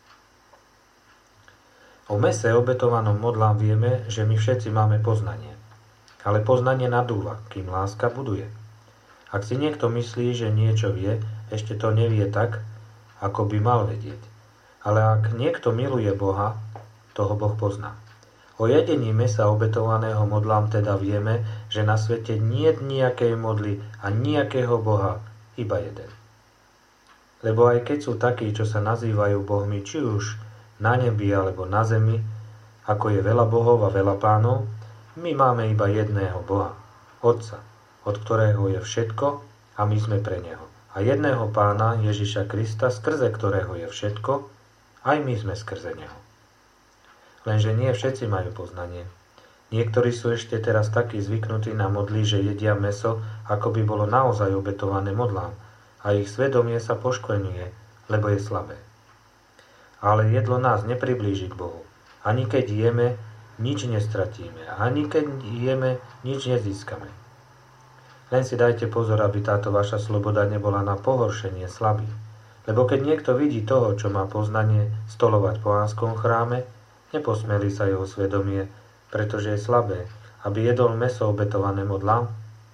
S1: O mese obetovanom modlám vieme, že my všetci máme poznanie. Ale poznanie nadúva, kým láska buduje. Ak si niekto myslí, že niečo vie, ešte to nevie tak, ako by mal vedieť. Ale ak niekto miluje Boha, toho Boh pozná. O jedení mesa obetovaného modlám teda vieme, že na svete niet nejakej modly a nejakého Boha, iba jeden. Lebo aj keď sú takí, čo sa nazývajú bohmi, či už na nebi alebo na zemi, ako je veľa bohov a veľa pánov, my máme iba jedného Boha, Otca, od ktorého je všetko a my sme pre Neho. A jedného Pána Ježiša Krista, skrze ktorého je všetko, aj my sme skrze Neho. Lenže nie všetci majú poznanie. Niektorí sú ešte teraz takí zvyknutí na modly, že jedia mäso, ako by bolo naozaj obetované modlám, a ich svedomie sa poškvrňuje, lebo je slabé. Ale jedlo nás nepriblíži k Bohu. Ani keď jeme, nič nestratíme. Ani keď jeme, nič nezískame. Len si dajte pozor, aby táto vaša sloboda nebola na pohoršenie slabých. Lebo keď niekto vidí toho, čo má poznanie, stolovať po Pánskom chráme, neposmelí sa jeho svedomie, pretože je slabé, aby jedol mäso obetované modlám.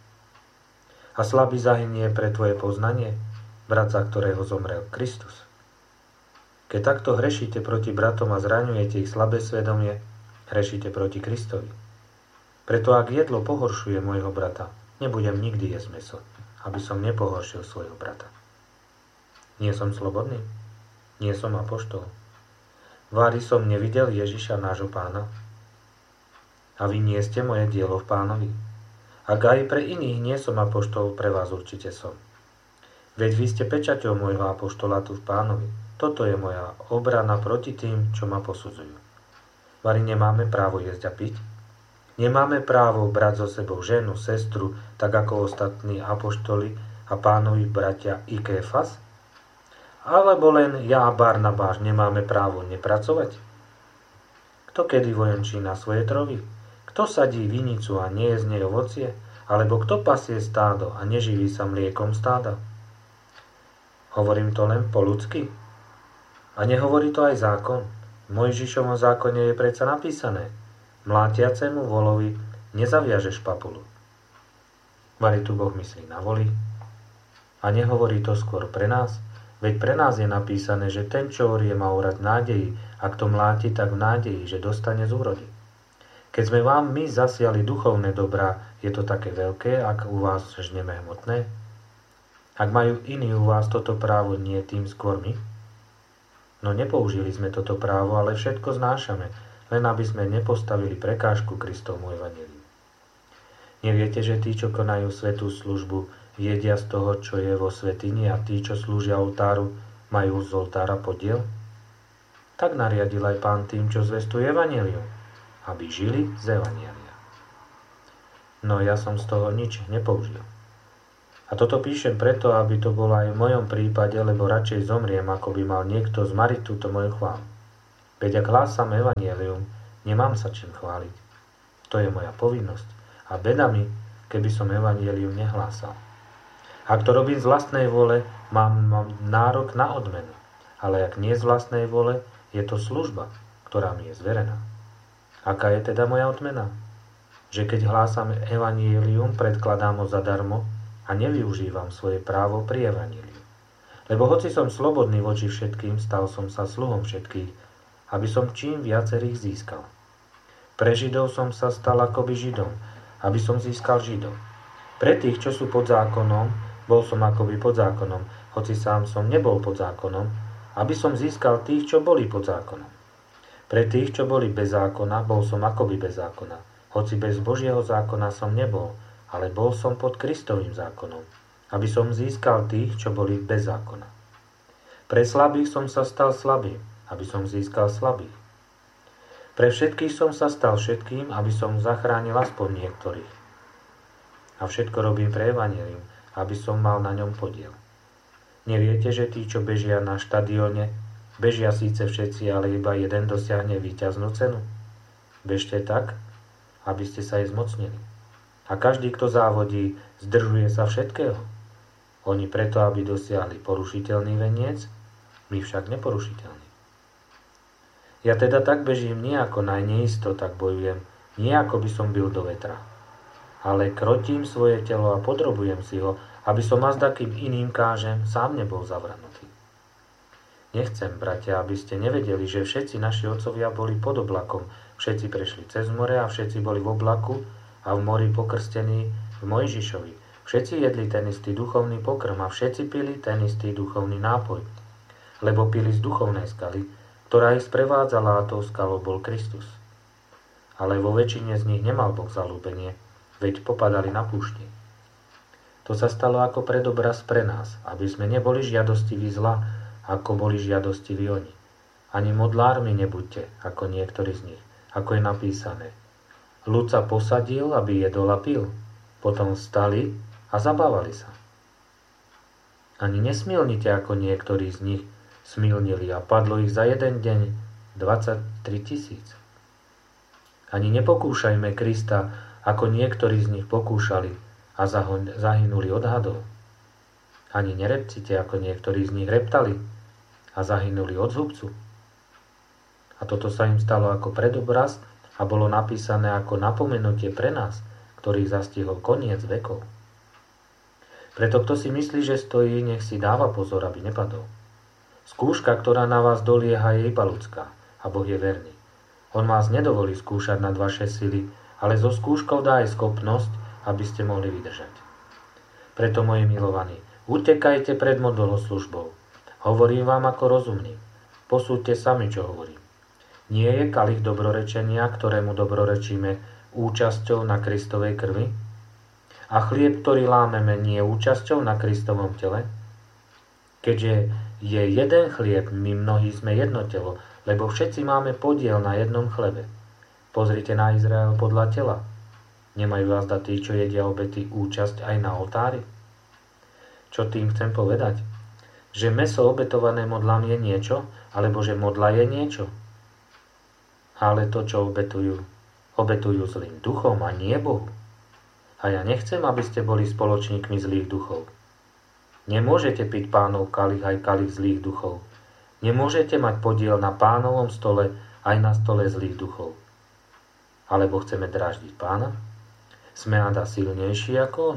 S1: A slabý zahynie pre tvoje poznanie, brat, za ktorého zomrel Kristus. Keď takto hrešíte proti bratom a zraňujete ich slabé svedomie, hrešíte proti Kristovi. Preto ak jedlo pohoršuje môjho brata, nebudem nikdy jesť mäso, aby som nepohoršil svojho brata. Nie som slobodný? Nie som apoštol? Vári som nevidel Ježiša, nášho Pána? A vy nie ste moje dielo v Pánovi? Ak aj pre iných nie som apoštol, pre vás určite som. Veď vy ste pečaťou môjho apoštolátu v Pánovi. Toto je moja obrana proti tým, čo ma posudzujú. Vari nemáme právo jesť a piť? Nemáme právo brať so sebou ženu, sestru, tak ako ostatní apoštoli a Pánovi bratia i Kéfas? Alebo len ja a Barnabáš nemáme právo nepracovať? Kto kedy vojenčí na svoje trovy? Kto sadí vinicu a nie je z nej ovocie? Alebo kto pasie stádo a neživí sa mliekom stáda? Hovorím to len po ľudsky? A nehovorí to aj zákon? V Mojžišovom zákone je predsa napísané: mlátiacemu volovi nezaviažeš papulu. Vari tu Boh myslí na voli? A nehovorí to skôr pre nás? Veď pre nás je napísané, že ten, čo orie, má orať v nádeji, ak to mláti, tak v nádeji, že dostane z úrody. Keď sme vám my zasiali duchovné dobrá, je to také veľké, ak u vás žneme hmotné? Ak majú iní u vás toto právo, nie tým skôr my? No nepoužili sme toto právo, ale všetko znášame, len aby sme nepostavili prekážku Kristovmu evanjeliu. Neviete, že tí, čo konajú svätú službu, jedia z toho, čo je vo svätyni, a tí, čo slúžia oltáru, majú z oltára podiel? Tak nariadil aj Pán tým, čo zvestuje evanjelium, aby žili z evanjelia. no ja som z toho nič nepoužil. A toto píšem preto, aby to bolo aj v mojom prípade, lebo radšej zomriem, ako by mal niekto zmariť túto moju chválu. Veď ak hlásam evanjelium, nemám sa čím chváliť. To je moja povinnosť. A beda mi, keby som evanjelium nehlásal. Ak to robím z vlastnej vole, mám, mám nárok na odmenu. Ale ak nie z vlastnej vole, je to služba, ktorá mi je zverená. Aká je teda moja odmena? Že keď hlásam evanjelium, predkladám ho zadarmo a nevyužívam svoje právo pri evanjeliu. Lebo hoci som slobodný voči všetkým, stal som sa sluhom všetkých, aby som čím viacerých získal. Pre Židov som sa stal akoby Židom, aby som získal Židov. Pre tých, čo sú pod zákonom, bol som akoby pod zákonom, hoci sám som nebol pod zákonom, aby som získal tých, čo boli pod zákonom. Pre tých, čo boli bez zákona, bol som akoby bez zákona, hoci bez Božieho zákona som nebol, ale bol som pod Kristovým zákonom, aby som získal tých, čo boli bez zákona. Pre slabých som sa stal slabým, aby som získal slabých. Pre všetkých som sa stal všetkým, aby som zachránil aspoň niektorých. A všetko robím pre evanjelium, aby som mal na ňom podiel. Neviete, že tí, čo bežia na štadióne, bežia síce všetci, ale iba jeden dosiahne víťaznú cenu? Bežte tak, aby ste sa jej zmocnili. A každý, kto závodí, zdržuje sa všetkého. Oni preto, aby dosiahli porušiteľný veniec, my však neporušiteľný. Ja teda tak bežím nie ako najneisto, tak bojujem, nie ako by som bil do vetra. Ale krotím svoje telo a podrobujem si ho, aby som azda, kým iným kážem, sám nebol zavrhnutý. Nechcem, bratia, aby ste nevedeli, že všetci naši otcovia boli pod oblakom, všetci prešli cez more a všetci boli v oblaku a v mori pokrstení v Mojžišovi. Všetci jedli ten istý duchovný pokrm a všetci pili ten istý duchovný nápoj, lebo pili z duchovnej skaly, ktorá ich sprevádzala, a tou skalou bol Kristus. Ale vo väčšine z nich nemal Boh zaľúbenie, veď popadali na púšti. To sa stalo ako predobraz pre nás, aby sme neboli žiadostiví zla, ako boli žiadostiví oni. Ani modlármi nebuďte, ako niektorí z nich, ako je napísané. Ľud sa posadil, aby jedol a pil. Potom vstali a zabávali sa. Ani nesmilnite, ako niektorí z nich smilnili a padlo ich za jeden deň dvadsaťtri tisíc. Ani nepokúšajme Krista, ako niektorí z nich pokúšali a zahynuli od hadov. Ani nerepcite, ako niektorí z nich reptali a zahynuli od zhubcu. A toto sa im stalo ako predobraz a bolo napísané ako napomenutie pre nás, ktorých zastihol koniec vekov. Preto kto si myslí, že stojí, nech si dáva pozor, aby nepadol. Skúška, ktorá na vás dolieha, je iba ľudská, a Boh je verný. On vás nedovolí skúšať nad vaše sily, ale so skúškou dá aj schopnosť, aby ste mohli vydržať. Preto, moji milovaní, utekajte pred modloslužbou. Hovorím vám ako rozumný. Posúďte sami, čo hovorím. Nie je kalich dobrorečenia, ktorému dobrorečíme, účasťou na Kristovej krvi? A chlieb, ktorý lámeme, nie je účasťou na Kristovom tele? Keďže je jeden chlieb, my mnohí sme jedno telo, lebo všetci máme podiel na jednom chlebe. Pozrite na Izrael podľa tela. Nemajú azda tí, čo jedia obety, účasť aj na oltári? Čo tým chcem povedať? Že mäso obetované modlám je niečo, alebo že modla je niečo? Ale to, čo obetujú, obetujú zlým duchom a nie Bohu. A ja nechcem, aby ste boli spoločníkmi zlých duchov. Nemôžete piť Pánov kalich aj kalich zlých duchov. Nemôžete mať podiel na Pánovom stole aj na stole zlých duchov. Alebo chceme dráždiť Pána? Sme ada silnejší ako on?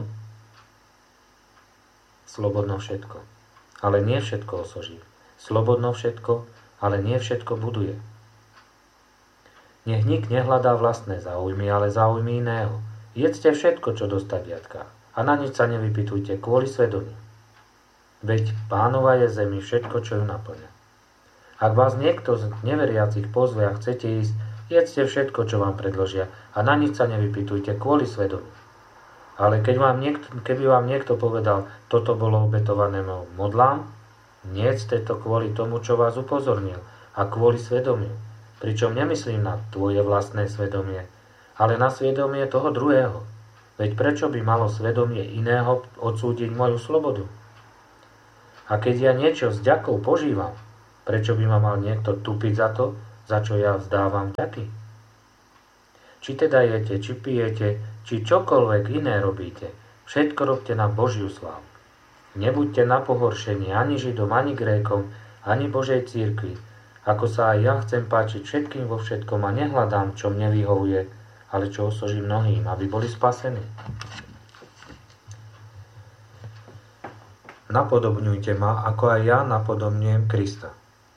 S1: Slobodno všetko, ale nie všetko osoží. Slobodno všetko, ale nie všetko buduje. Nech nik nehľadá vlastné záujmy, ale záujmy iného. Jedzte všetko, čo dostať viatka, a na nič sa nevypytujte kvôli svedomiu. Veď Pánova je zemi všetko, čo ju naplňa. Ak vás niekto z neveriacich pozve a chcete ísť, jedzte všetko, čo vám predložia, a na nič sa nevypytujte kvôli svedomiu. Ale keď vám niekto, keby vám niekto povedal, toto bolo obetované modlám, nejedzte to kvôli tomu, čo vás upozornil, a kvôli svedomiu. Pričom nemyslím na tvoje vlastné svedomie, ale na svedomie toho druhého. Veď prečo by malo svedomie iného odsúdiť moju slobodu? A keď ja niečo s vďakou požívam, prečo by ma mal niekto tupiť za to, za čo ja vzdávam vďaky? Či teda jete, či pijete, či čokoľvek iné robíte, všetko robte na Božiu slávu. Nebuďte na pohoršenie ani Židom, ani Grékom, ani Božej cirkvi, ako sa aj ja chcem páčiť všetkým vo všetkom a nehľadám, čo mne vyhovuje, ale čo osoží mnohým, aby boli spasení. Napodobňujte ma, ako aj ja napodobňujem Krista.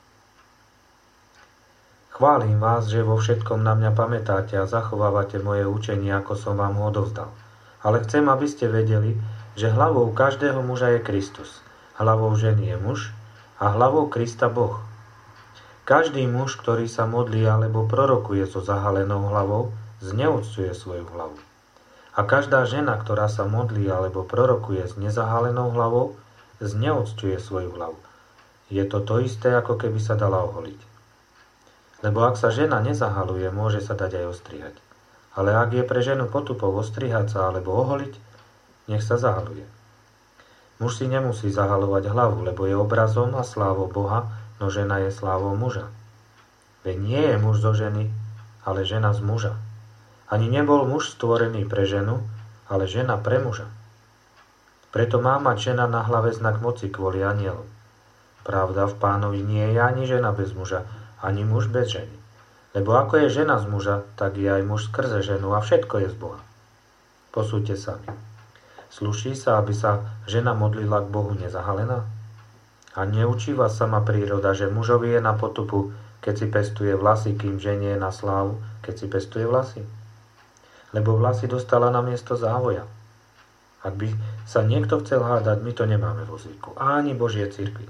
S1: Chválim vás, že vo všetkom na mňa pamätáte a zachovávate moje učenie, ako som vám ho odovzdal. Ale chcem, aby ste vedeli, že hlavou každého muža je Kristus, hlavou ženy je muž a hlavou Krista Boh. Každý muž, ktorý sa modlí alebo prorokuje so zahalenou hlavou, zneúctuje svoju hlavu. A každá žena, ktorá sa modlí alebo prorokuje s nezahalenou hlavou, zneúctuje svoju hlavu. Je to to isté, ako keby sa dala oholiť. Lebo ak sa žena nezahaluje, môže sa dať aj ostrihať. Ale ak je pre ženu potupou ostrihať sa alebo oholiť, nech sa zahaluje. Muž si nemusí zahalovať hlavu, lebo je obrazom a slávou Boha, no žena je slávou muža. Veď nie je muž zo ženy, ale žena z muža. Ani nebol muž stvorený pre ženu, ale žena pre muža. Preto má mať žena na hlave znak moci kvôli anjelom. Pravda, v Pánovi nie je ani žena bez muža, ani muž bez ženy. Lebo ako je žena z muža, tak je aj muž skrze ženu a všetko je z Boha. Posúďte sami. Sluší sa, aby sa žena modlila k Bohu nezahalená? A neučí vás sama príroda, že mužovi je na potupu, keď si pestuje vlasy, kým žene je na slávu, keď si pestuje vlasy? Lebo vlasy dostala na miesto závoja. Ak by sa niekto chcel hádať, my to nemáme vo zvyku, ani Božie cirkvi.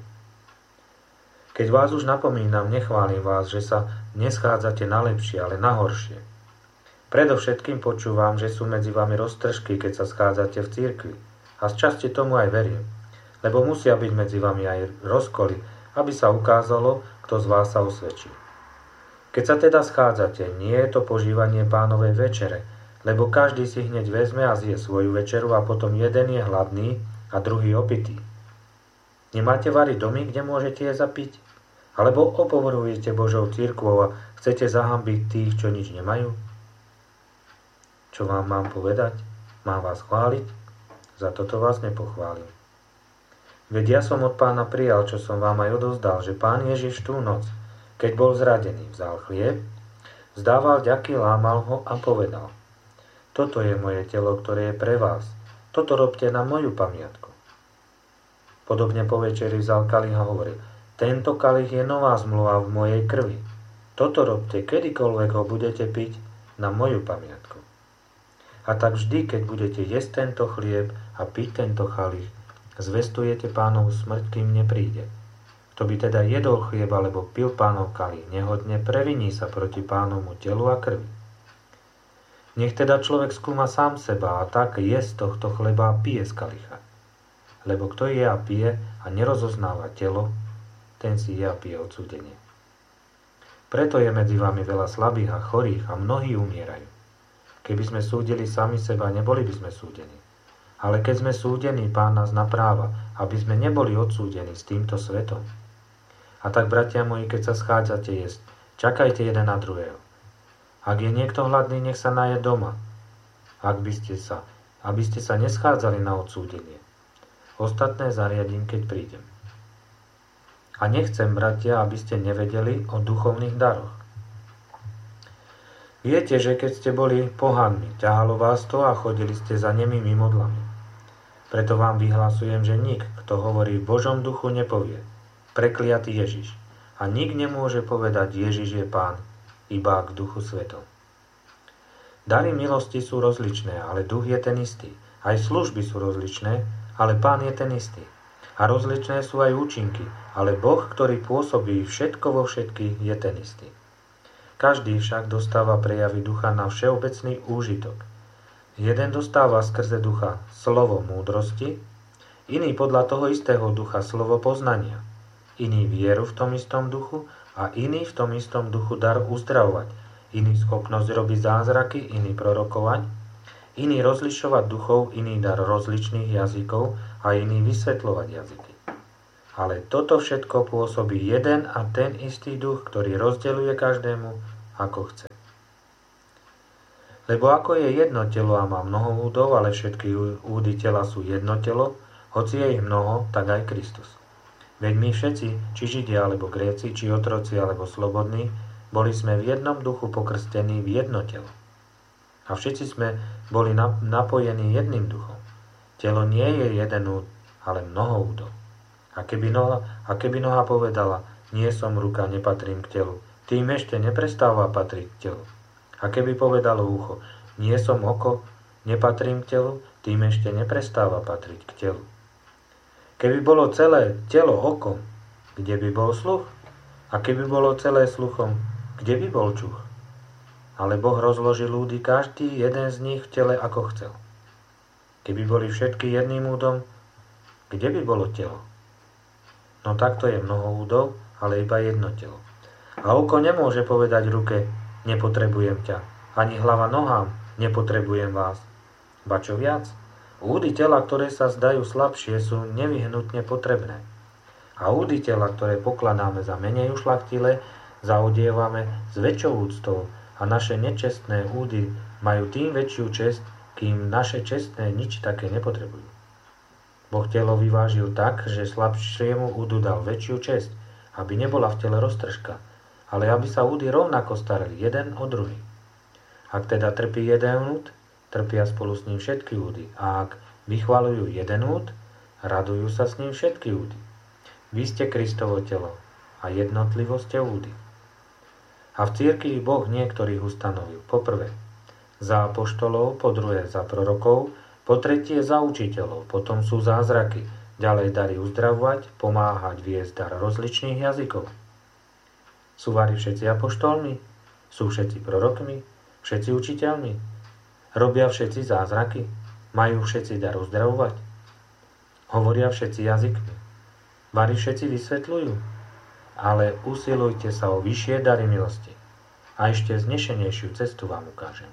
S1: Keď vás už napomínam, nechválim vás, že sa neschádzate na lepšie, ale na horšie. Predovšetkým počúvam, že sú medzi vami roztržky, keď sa schádzate v cirkvi. A z časti tomu aj verím. Lebo musia byť medzi vami aj rozkoly, aby sa ukázalo, kto z vás sa osvedčí. Keď sa teda schádzate, nie je to požívanie Pánovej večere, lebo každý si hneď vezme a zje svoju večeru a potom jeden je hladný a druhý opitý. Nemáte variť domy, kde môžete jesť a piť? Alebo opovrhujete Božou cirkvou a chcete zahambiť tých, čo nič nemajú? Čo vám mám povedať? Mám vás chváliť? Za toto vás nepochválim. Veď ja som od Pána prijal, čo som vám aj odovzdal, že Pán Ježiš tú noc, keď bol zradený, vzal chlieb, vzdával ďaky, lámal ho a povedal: Toto je moje telo, ktoré je pre vás. Toto robte na moju pamiatku. Podobne po večeri vzal kalich a hovoril: Tento kalich je nová zmluva v mojej krvi. Toto robte, kedykoľvek ho budete piť, na moju pamiatku. A tak vždy, keď budete jesť tento chlieb a piť tento kalich, zvestujete Pánovu smrť, kým nepríde. Kto by teda jedol chlieb alebo pil Pánov kalich, nehodne previní sa proti Pánovmu telu a krvi. Nech teda človek skúma sám seba a tak je z tohto chleba a pije z kalicha. Lebo kto je a pije a nerozoznáva telo, ten si je a pije odsúdenie. Preto je medzi vami veľa slabých a chorých a mnohí umierajú. Keby sme súdili sami seba, neboli by sme súdení. Ale keď sme súdení, Pán nás napráva, aby sme neboli odsúdení s týmto svetom. A tak, bratia moji, keď sa schádzate jesť, čakajte jeden na druhého. Ak je niekto hladný, nech sa naje doma. Ak by ste sa, aby ste sa neschádzali na odsúdenie. Ostatné zariadím, keď prídem. A nechcem, bratia, aby ste nevedeli o duchovných daroch. Viete, že keď ste boli pohanmi, ťahalo vás to a chodili ste za nemými modlami. Preto vám vyhlasujem, že nik, kto hovorí v Božom duchu, nepovie: Prekliatý Ježiš. A nik nemôže povedať: Ježiš je Pán, iba k Duchu Svetom. Dary milosti sú rozličné, ale duch je ten istý. Aj služby sú rozličné, ale Pán je ten istý. A rozličné sú aj účinky, ale Boh, ktorý pôsobí všetko vo všetkých, je ten istý. Každý však dostáva prejavy ducha na všeobecný úžitok. Jeden dostáva skrze ducha slovo múdrosti, iný podľa toho istého ducha slovo poznania, iný vieru v tom istom duchu a iný v tom istom duchu dar uzdravovať, iný schopnosť robiť zázraky, iný prorokovať, iný rozlišovať duchov, iný dar rozličných jazykov a iný vysvetľovať jazyky. Ale toto všetko pôsobí jeden a ten istý duch, ktorý rozdeľuje každému, ako chce. Lebo ako je jedno telo a má mnoho údov, ale všetky údy tela sú jedno telo, hoci je ich mnoho, tak aj Kristus. Veď my všetci, či Židia, alebo Gréci, či otroci, alebo slobodní, boli sme v jednom duchu pokrstení v jedno telo. A všetci sme boli napojení jedným duchom. Telo nie je jeden úd, ale mnoho údov. A keby noha, a keby noha povedala, nie som ruka, nepatrím k telu, tým ešte neprestáva patriť k telu. A keby povedalo ucho, nie som oko, nepatrím k telu, tým ešte neprestáva patriť k telu. Keby bolo celé telo okom, kde by bol sluch? A keby bolo celé sluchom, kde by bol čuch? Ale Boh rozložil údy každý jeden z nich v tele, ako chcel. Keby boli všetky jedným údom, kde by bolo telo? No takto je mnoho údov, ale iba jedno telo. A oko nemôže povedať ruke, nepotrebujem ťa, ani hlava nohám, nepotrebujem vás. Ba čo viac? Údy tela, ktoré sa zdajú slabšie, sú nevyhnutne potrebné. A údy tela, ktoré pokladáme za menej ušľachtilé, zaodievame s väčšou úctou a naše nečestné údy majú tým väčšiu česť, kým naše čestné nič také nepotrebujú. Boh telo vyvážil tak, že slabšiemu údu dal väčšiu česť, aby nebola v tele roztržka, ale aby sa údy rovnako starali jeden o druhý. Ak teda trpí jeden úd, trpia spolu s ním všetky údy, a ak vychvaľujú jeden úd, radujú sa s ním všetky údy. Vy ste Kristovo telo a jednotlivo ste údy. A v cirkvi Boh niektorých ustanovil, po prvé za apoštolov, po druhé za prorokov, po tretie za učiteľov, potom sú zázraky, ďalej dary uzdravovať, pomáhať, viesť dar rozličných jazykov. Sú vari všetci apoštolmi? Sú všetci prorokmi? Všetci učiteľmi? Robia všetci zázraky? Majú všetci dar uzdravovať? Hovoria všetci jazykmi? Vari všetci vysvetľujú? Ale usilujte sa o vyššie dary milosti. A ešte znešenejšiu cestu vám ukážem.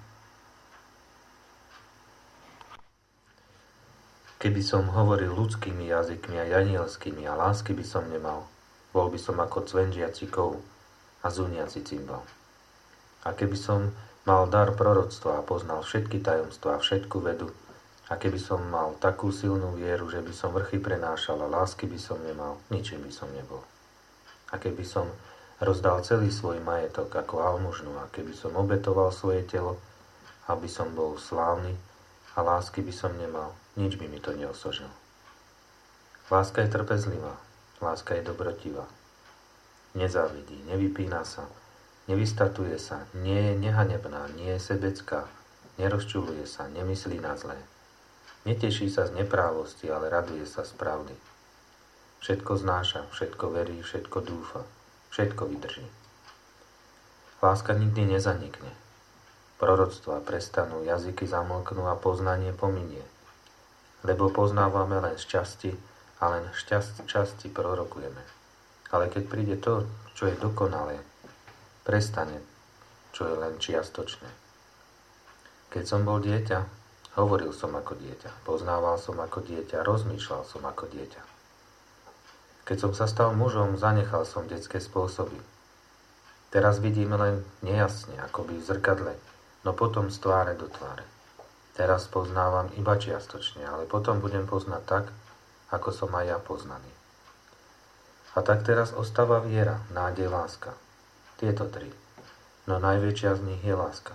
S1: Keby som hovoril ľudskými jazykmi a anielskými a lásky by som nemal, bol by som ako cvenžiaci kov a zuniaci cymbal. A keby som mal dar proroctva a poznal všetky tajomstvá a všetku vedu, a keby som mal takú silnú vieru, že by som vrchy prenášal a lásky by som nemal, ničím by som nebol. A keby som rozdal celý svoj majetok ako almužnu, a keby som obetoval svoje telo, aby som bol slávny, a lásky by som nemal, nič by mi to neosožil. Láska je trpezlivá, láska je dobrotivá. Nezávidí, nevypína sa, nevystatuje sa, nie je nehanebná, nie je sebecká, nerozčuluje sa, nemyslí na zlé. Neteší sa z neprávosti, ale raduje sa z pravdy. Všetko znáša, všetko verí, všetko dúfa, všetko vydrží. Láska nikdy nezanikne. Proroctvá prestanú, jazyky zamlknú a poznanie pominie. Lebo poznávame len z časti a len z časti prorokujeme. Ale keď príde to, čo je dokonalé, prestane, čo je len čiastočné. Keď som bol dieťa, hovoril som ako dieťa, poznával som ako dieťa, rozmýšľal som ako dieťa. Keď som sa stal mužom, zanechal som detské spôsoby. Teraz vidím len nejasne, akoby v zrkadle, no potom z tváre do tváre. Teraz poznávam iba čiastočne, ale potom budem poznať tak, ako som aj ja poznaný. A tak teraz ostáva viera, nádej, láska. Tieto tri. No najväčšia z nich je láska.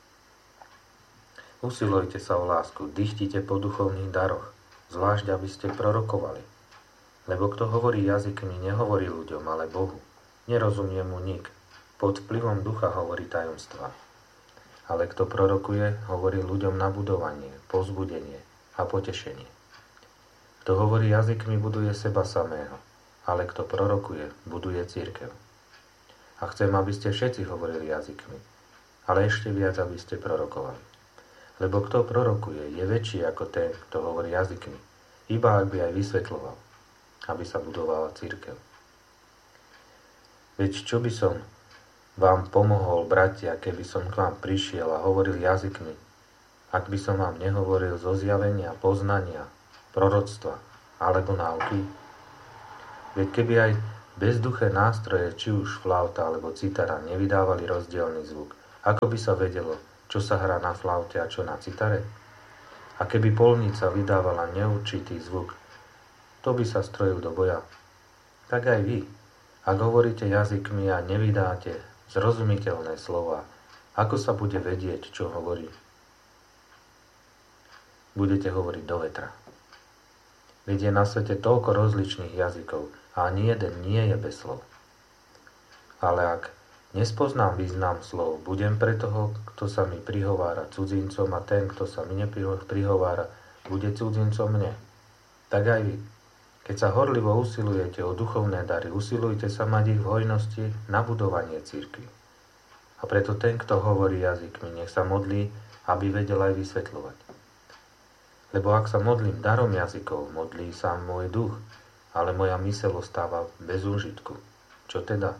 S1: Usilujte sa o lásku, dychtite po duchovných daroch, zvlášť aby ste prorokovali. Lebo kto hovorí jazykmi, nehovorí ľuďom, ale Bohu. Nerozumie mu nik. Pod vplyvom ducha hovorí tajomstvá. Ale kto prorokuje, hovorí ľuďom na budovanie, povzbudenie a potešenie. Kto hovorí jazykmi, buduje seba samého, ale kto prorokuje, buduje cirkev. A chcem, aby ste všetci hovorili jazykmi, ale ešte viac, aby ste prorokovali. Lebo kto prorokuje, je väčší ako ten, kto hovorí jazykmi, iba ak by aj vysvetľoval, aby sa budovala cirkev. Veď čo by som vám pomohol, bratia, keby som k vám prišiel a hovoril jazykmi, ak by som vám nehovoril zo zjavenia, poznania, proroctva alebo náuky? Veď keby aj bezduché nástroje, či už flauta alebo citara, nevydávali rozdielny zvuk, ako by sa vedelo, čo sa hrá na flaute a čo na citare? A keby polnica vydávala neurčitý zvuk, to by sa strojil do boja. Tak aj vy, ak hovoríte jazykmi a nevydáte zrozumiteľné slova, ako sa bude vedieť, čo hovorí? Budete hovoriť do vetra. Veď je na svete toľko rozličných jazykov a ani jeden nie je bez slov. Ale ak nespoznám význam slov, budem pre toho, kto sa mi prihovára cudzincom, a ten, kto sa mi neprihovára, bude cudzincom mne. Tak aj vy. Keď sa horlivo usilujete o duchovné dary, usilujte sa mať ich v hojnosti na budovanie cirkvi. A preto ten, kto hovorí jazykmi, nech sa modlí, aby vedel aj vysvetľovať. Lebo ak sa modlím darom jazykov, modlí sa môj duch, ale moja myseľ ostáva bez úžitku. Čo teda?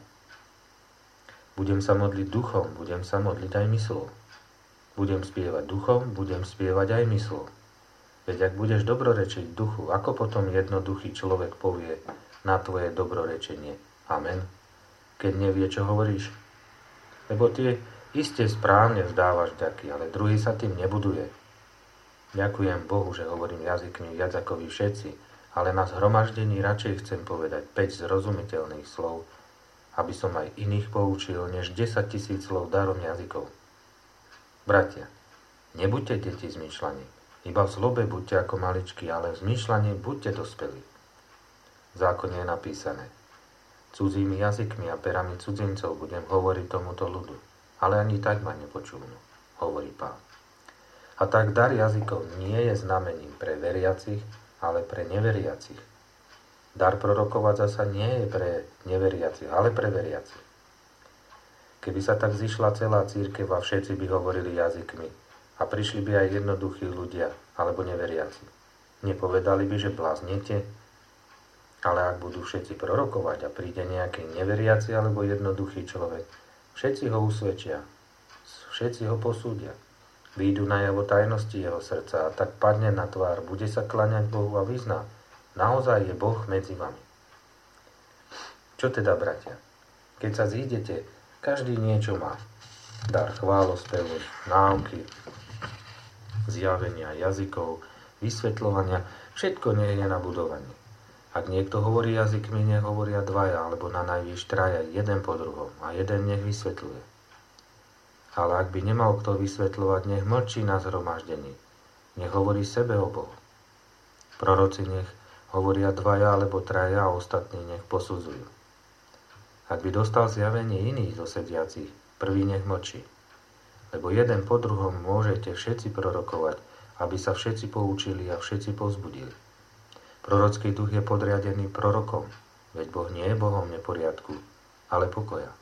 S1: Budem sa modliť duchom, budem sa modliť aj myslou. Budem spievať duchom, budem spievať aj myslou. Veď ak budeš dobrorečiť duchu, ako potom jednoduchý človek povie na tvoje dobrorečenie amen, keď nevie, čo hovoríš? Lebo ty iste správne vzdávaš vďaky, ale druhý sa tým nebuduje. Ďakujem Bohu, že hovorím jazykmi viac ako vy všetci, ale na zhromaždení radšej chcem povedať päť zrozumiteľných slov, aby som aj iných poučil, než desať tisíc slov darom jazykov. Bratia, nebuďte deti zmýšľaní, iba v zlobe buďte ako maličky, ale v zmýšľaní buďte dospelí. V zákone je napísané: cudzími jazykmi a perami cudzincov budem hovoriť tomuto ľudu, ale ani tak ma nepočúvnu, hovorí Pán. A tak dar jazykov nie je znamením pre veriacich, ale pre neveriacich. Dar prorokovať zasa nie je pre neveriacich, ale pre veriacich. Keby sa tak zišla celá cirkev a všetci by hovorili jazykmi a prišli by aj jednoduchí ľudia alebo neveriaci, nepovedali by, že bláznete? Ale ak budú všetci prorokovať a príde nejaký neveriaci alebo jednoduchý človek, všetci ho usvedčia, všetci ho posúdia. Výjdu najavo tajnosti jeho srdca a tak padne na tvár, bude sa kláňať Bohu a vyzná: naozaj je Boh medzi vami. Čo teda, bratia? Keď sa zídete, každý niečo má. Dar chválospevu, náuky, zjavenia jazykov, vysvetľovania, všetko nie je na budovanie. Ak niekto hovorí jazykmi, nech hovoria dvaja, alebo na najvýš traja, jeden po druhom, a jeden nech vysvetľuje. Ale ak by nemal kto vysvetľovať, nech mlčí na zhromaždení. Nech hovorí sebe o Bohu. Proroci nech hovoria dvaja alebo traja a ostatní nech posudzujú. Ak by dostal zjavenie iných zo sediacich, prvý nech mlčí. Lebo jeden po druhom môžete všetci prorokovať, aby sa všetci poučili a všetci povzbudili. Prorocký duch je podriadený prorokom, veď Boh nie je Bohom neporiadku, ale pokoja.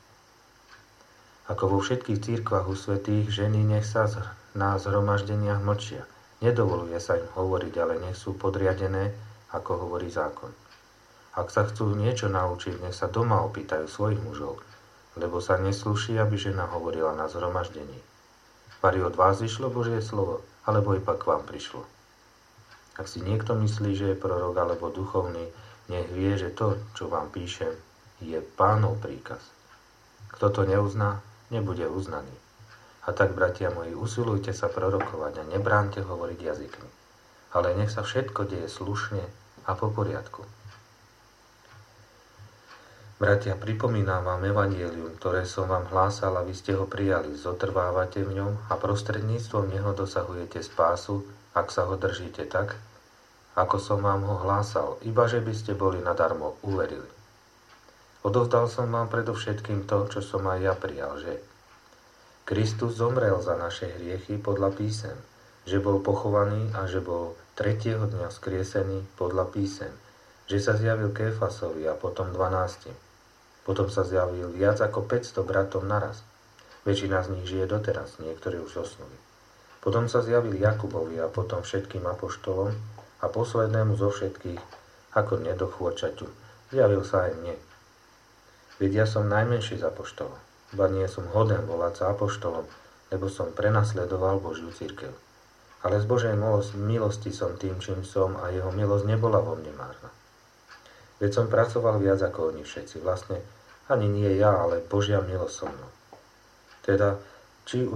S1: Ako vo všetkých cirkvách u svätých, ženy nech sa na zhromaždeniach mlčia. Nedovoluje sa im hovoriť, ale nech sú podriadené, ako hovorí zákon. Ak sa chcú niečo naučiť, nech sa doma opýtajú svojich mužov, lebo sa neslúši, aby žena hovorila na zhromaždení. Vari od vás išlo Božie slovo, alebo iba k vám prišlo. Ak si niekto myslí, že je prorok alebo duchovný, nech vie, že to, čo vám píšem, je Pánov príkaz. Kto to neuzná, nebude uznaný. A tak, bratia moji, usilujte sa prorokovať a nebránte hovoriť jazykmi. Ale nech sa všetko deje slušne a po poriadku. Bratia, pripomínam vám evanjelium, ktoré som vám hlásal a vy ste ho prijali. Zotrvávate v ňom a prostredníctvom neho dosahujete spásu, ak sa ho držíte tak, ako som vám ho hlásal, iba že by ste boli nadarmo uverili. Odovzdal som vám predovšetkým to, čo som aj ja prijal, že Kristus zomrel za naše hriechy podľa písem, že bol pochovaný a že bol tretieho dňa vzkriesený podľa písem, že sa zjavil Kéfasovi a potom dvanáctim. Potom sa zjavil viac ako päťsto bratom naraz. Väčšina z nich žije doteraz, niektorí už zosnuli. Potom sa zjavil Jakubovi a potom všetkým apoštolom a poslednému zo všetkých, ako nedochôčaťu, zjavil sa aj mne. Veď ja som najmenší z apoštolov, ba nie som hoden volať sa apoštolom, lebo som prenasledoval Božiu cirkev. Ale z Božej milosti som tým, čím som a jeho milosť nebola vo mne márna. Veď som pracoval viac ako oni všetci. Vlastne ani nie ja, ale Božia milosť so mnou. Teda, či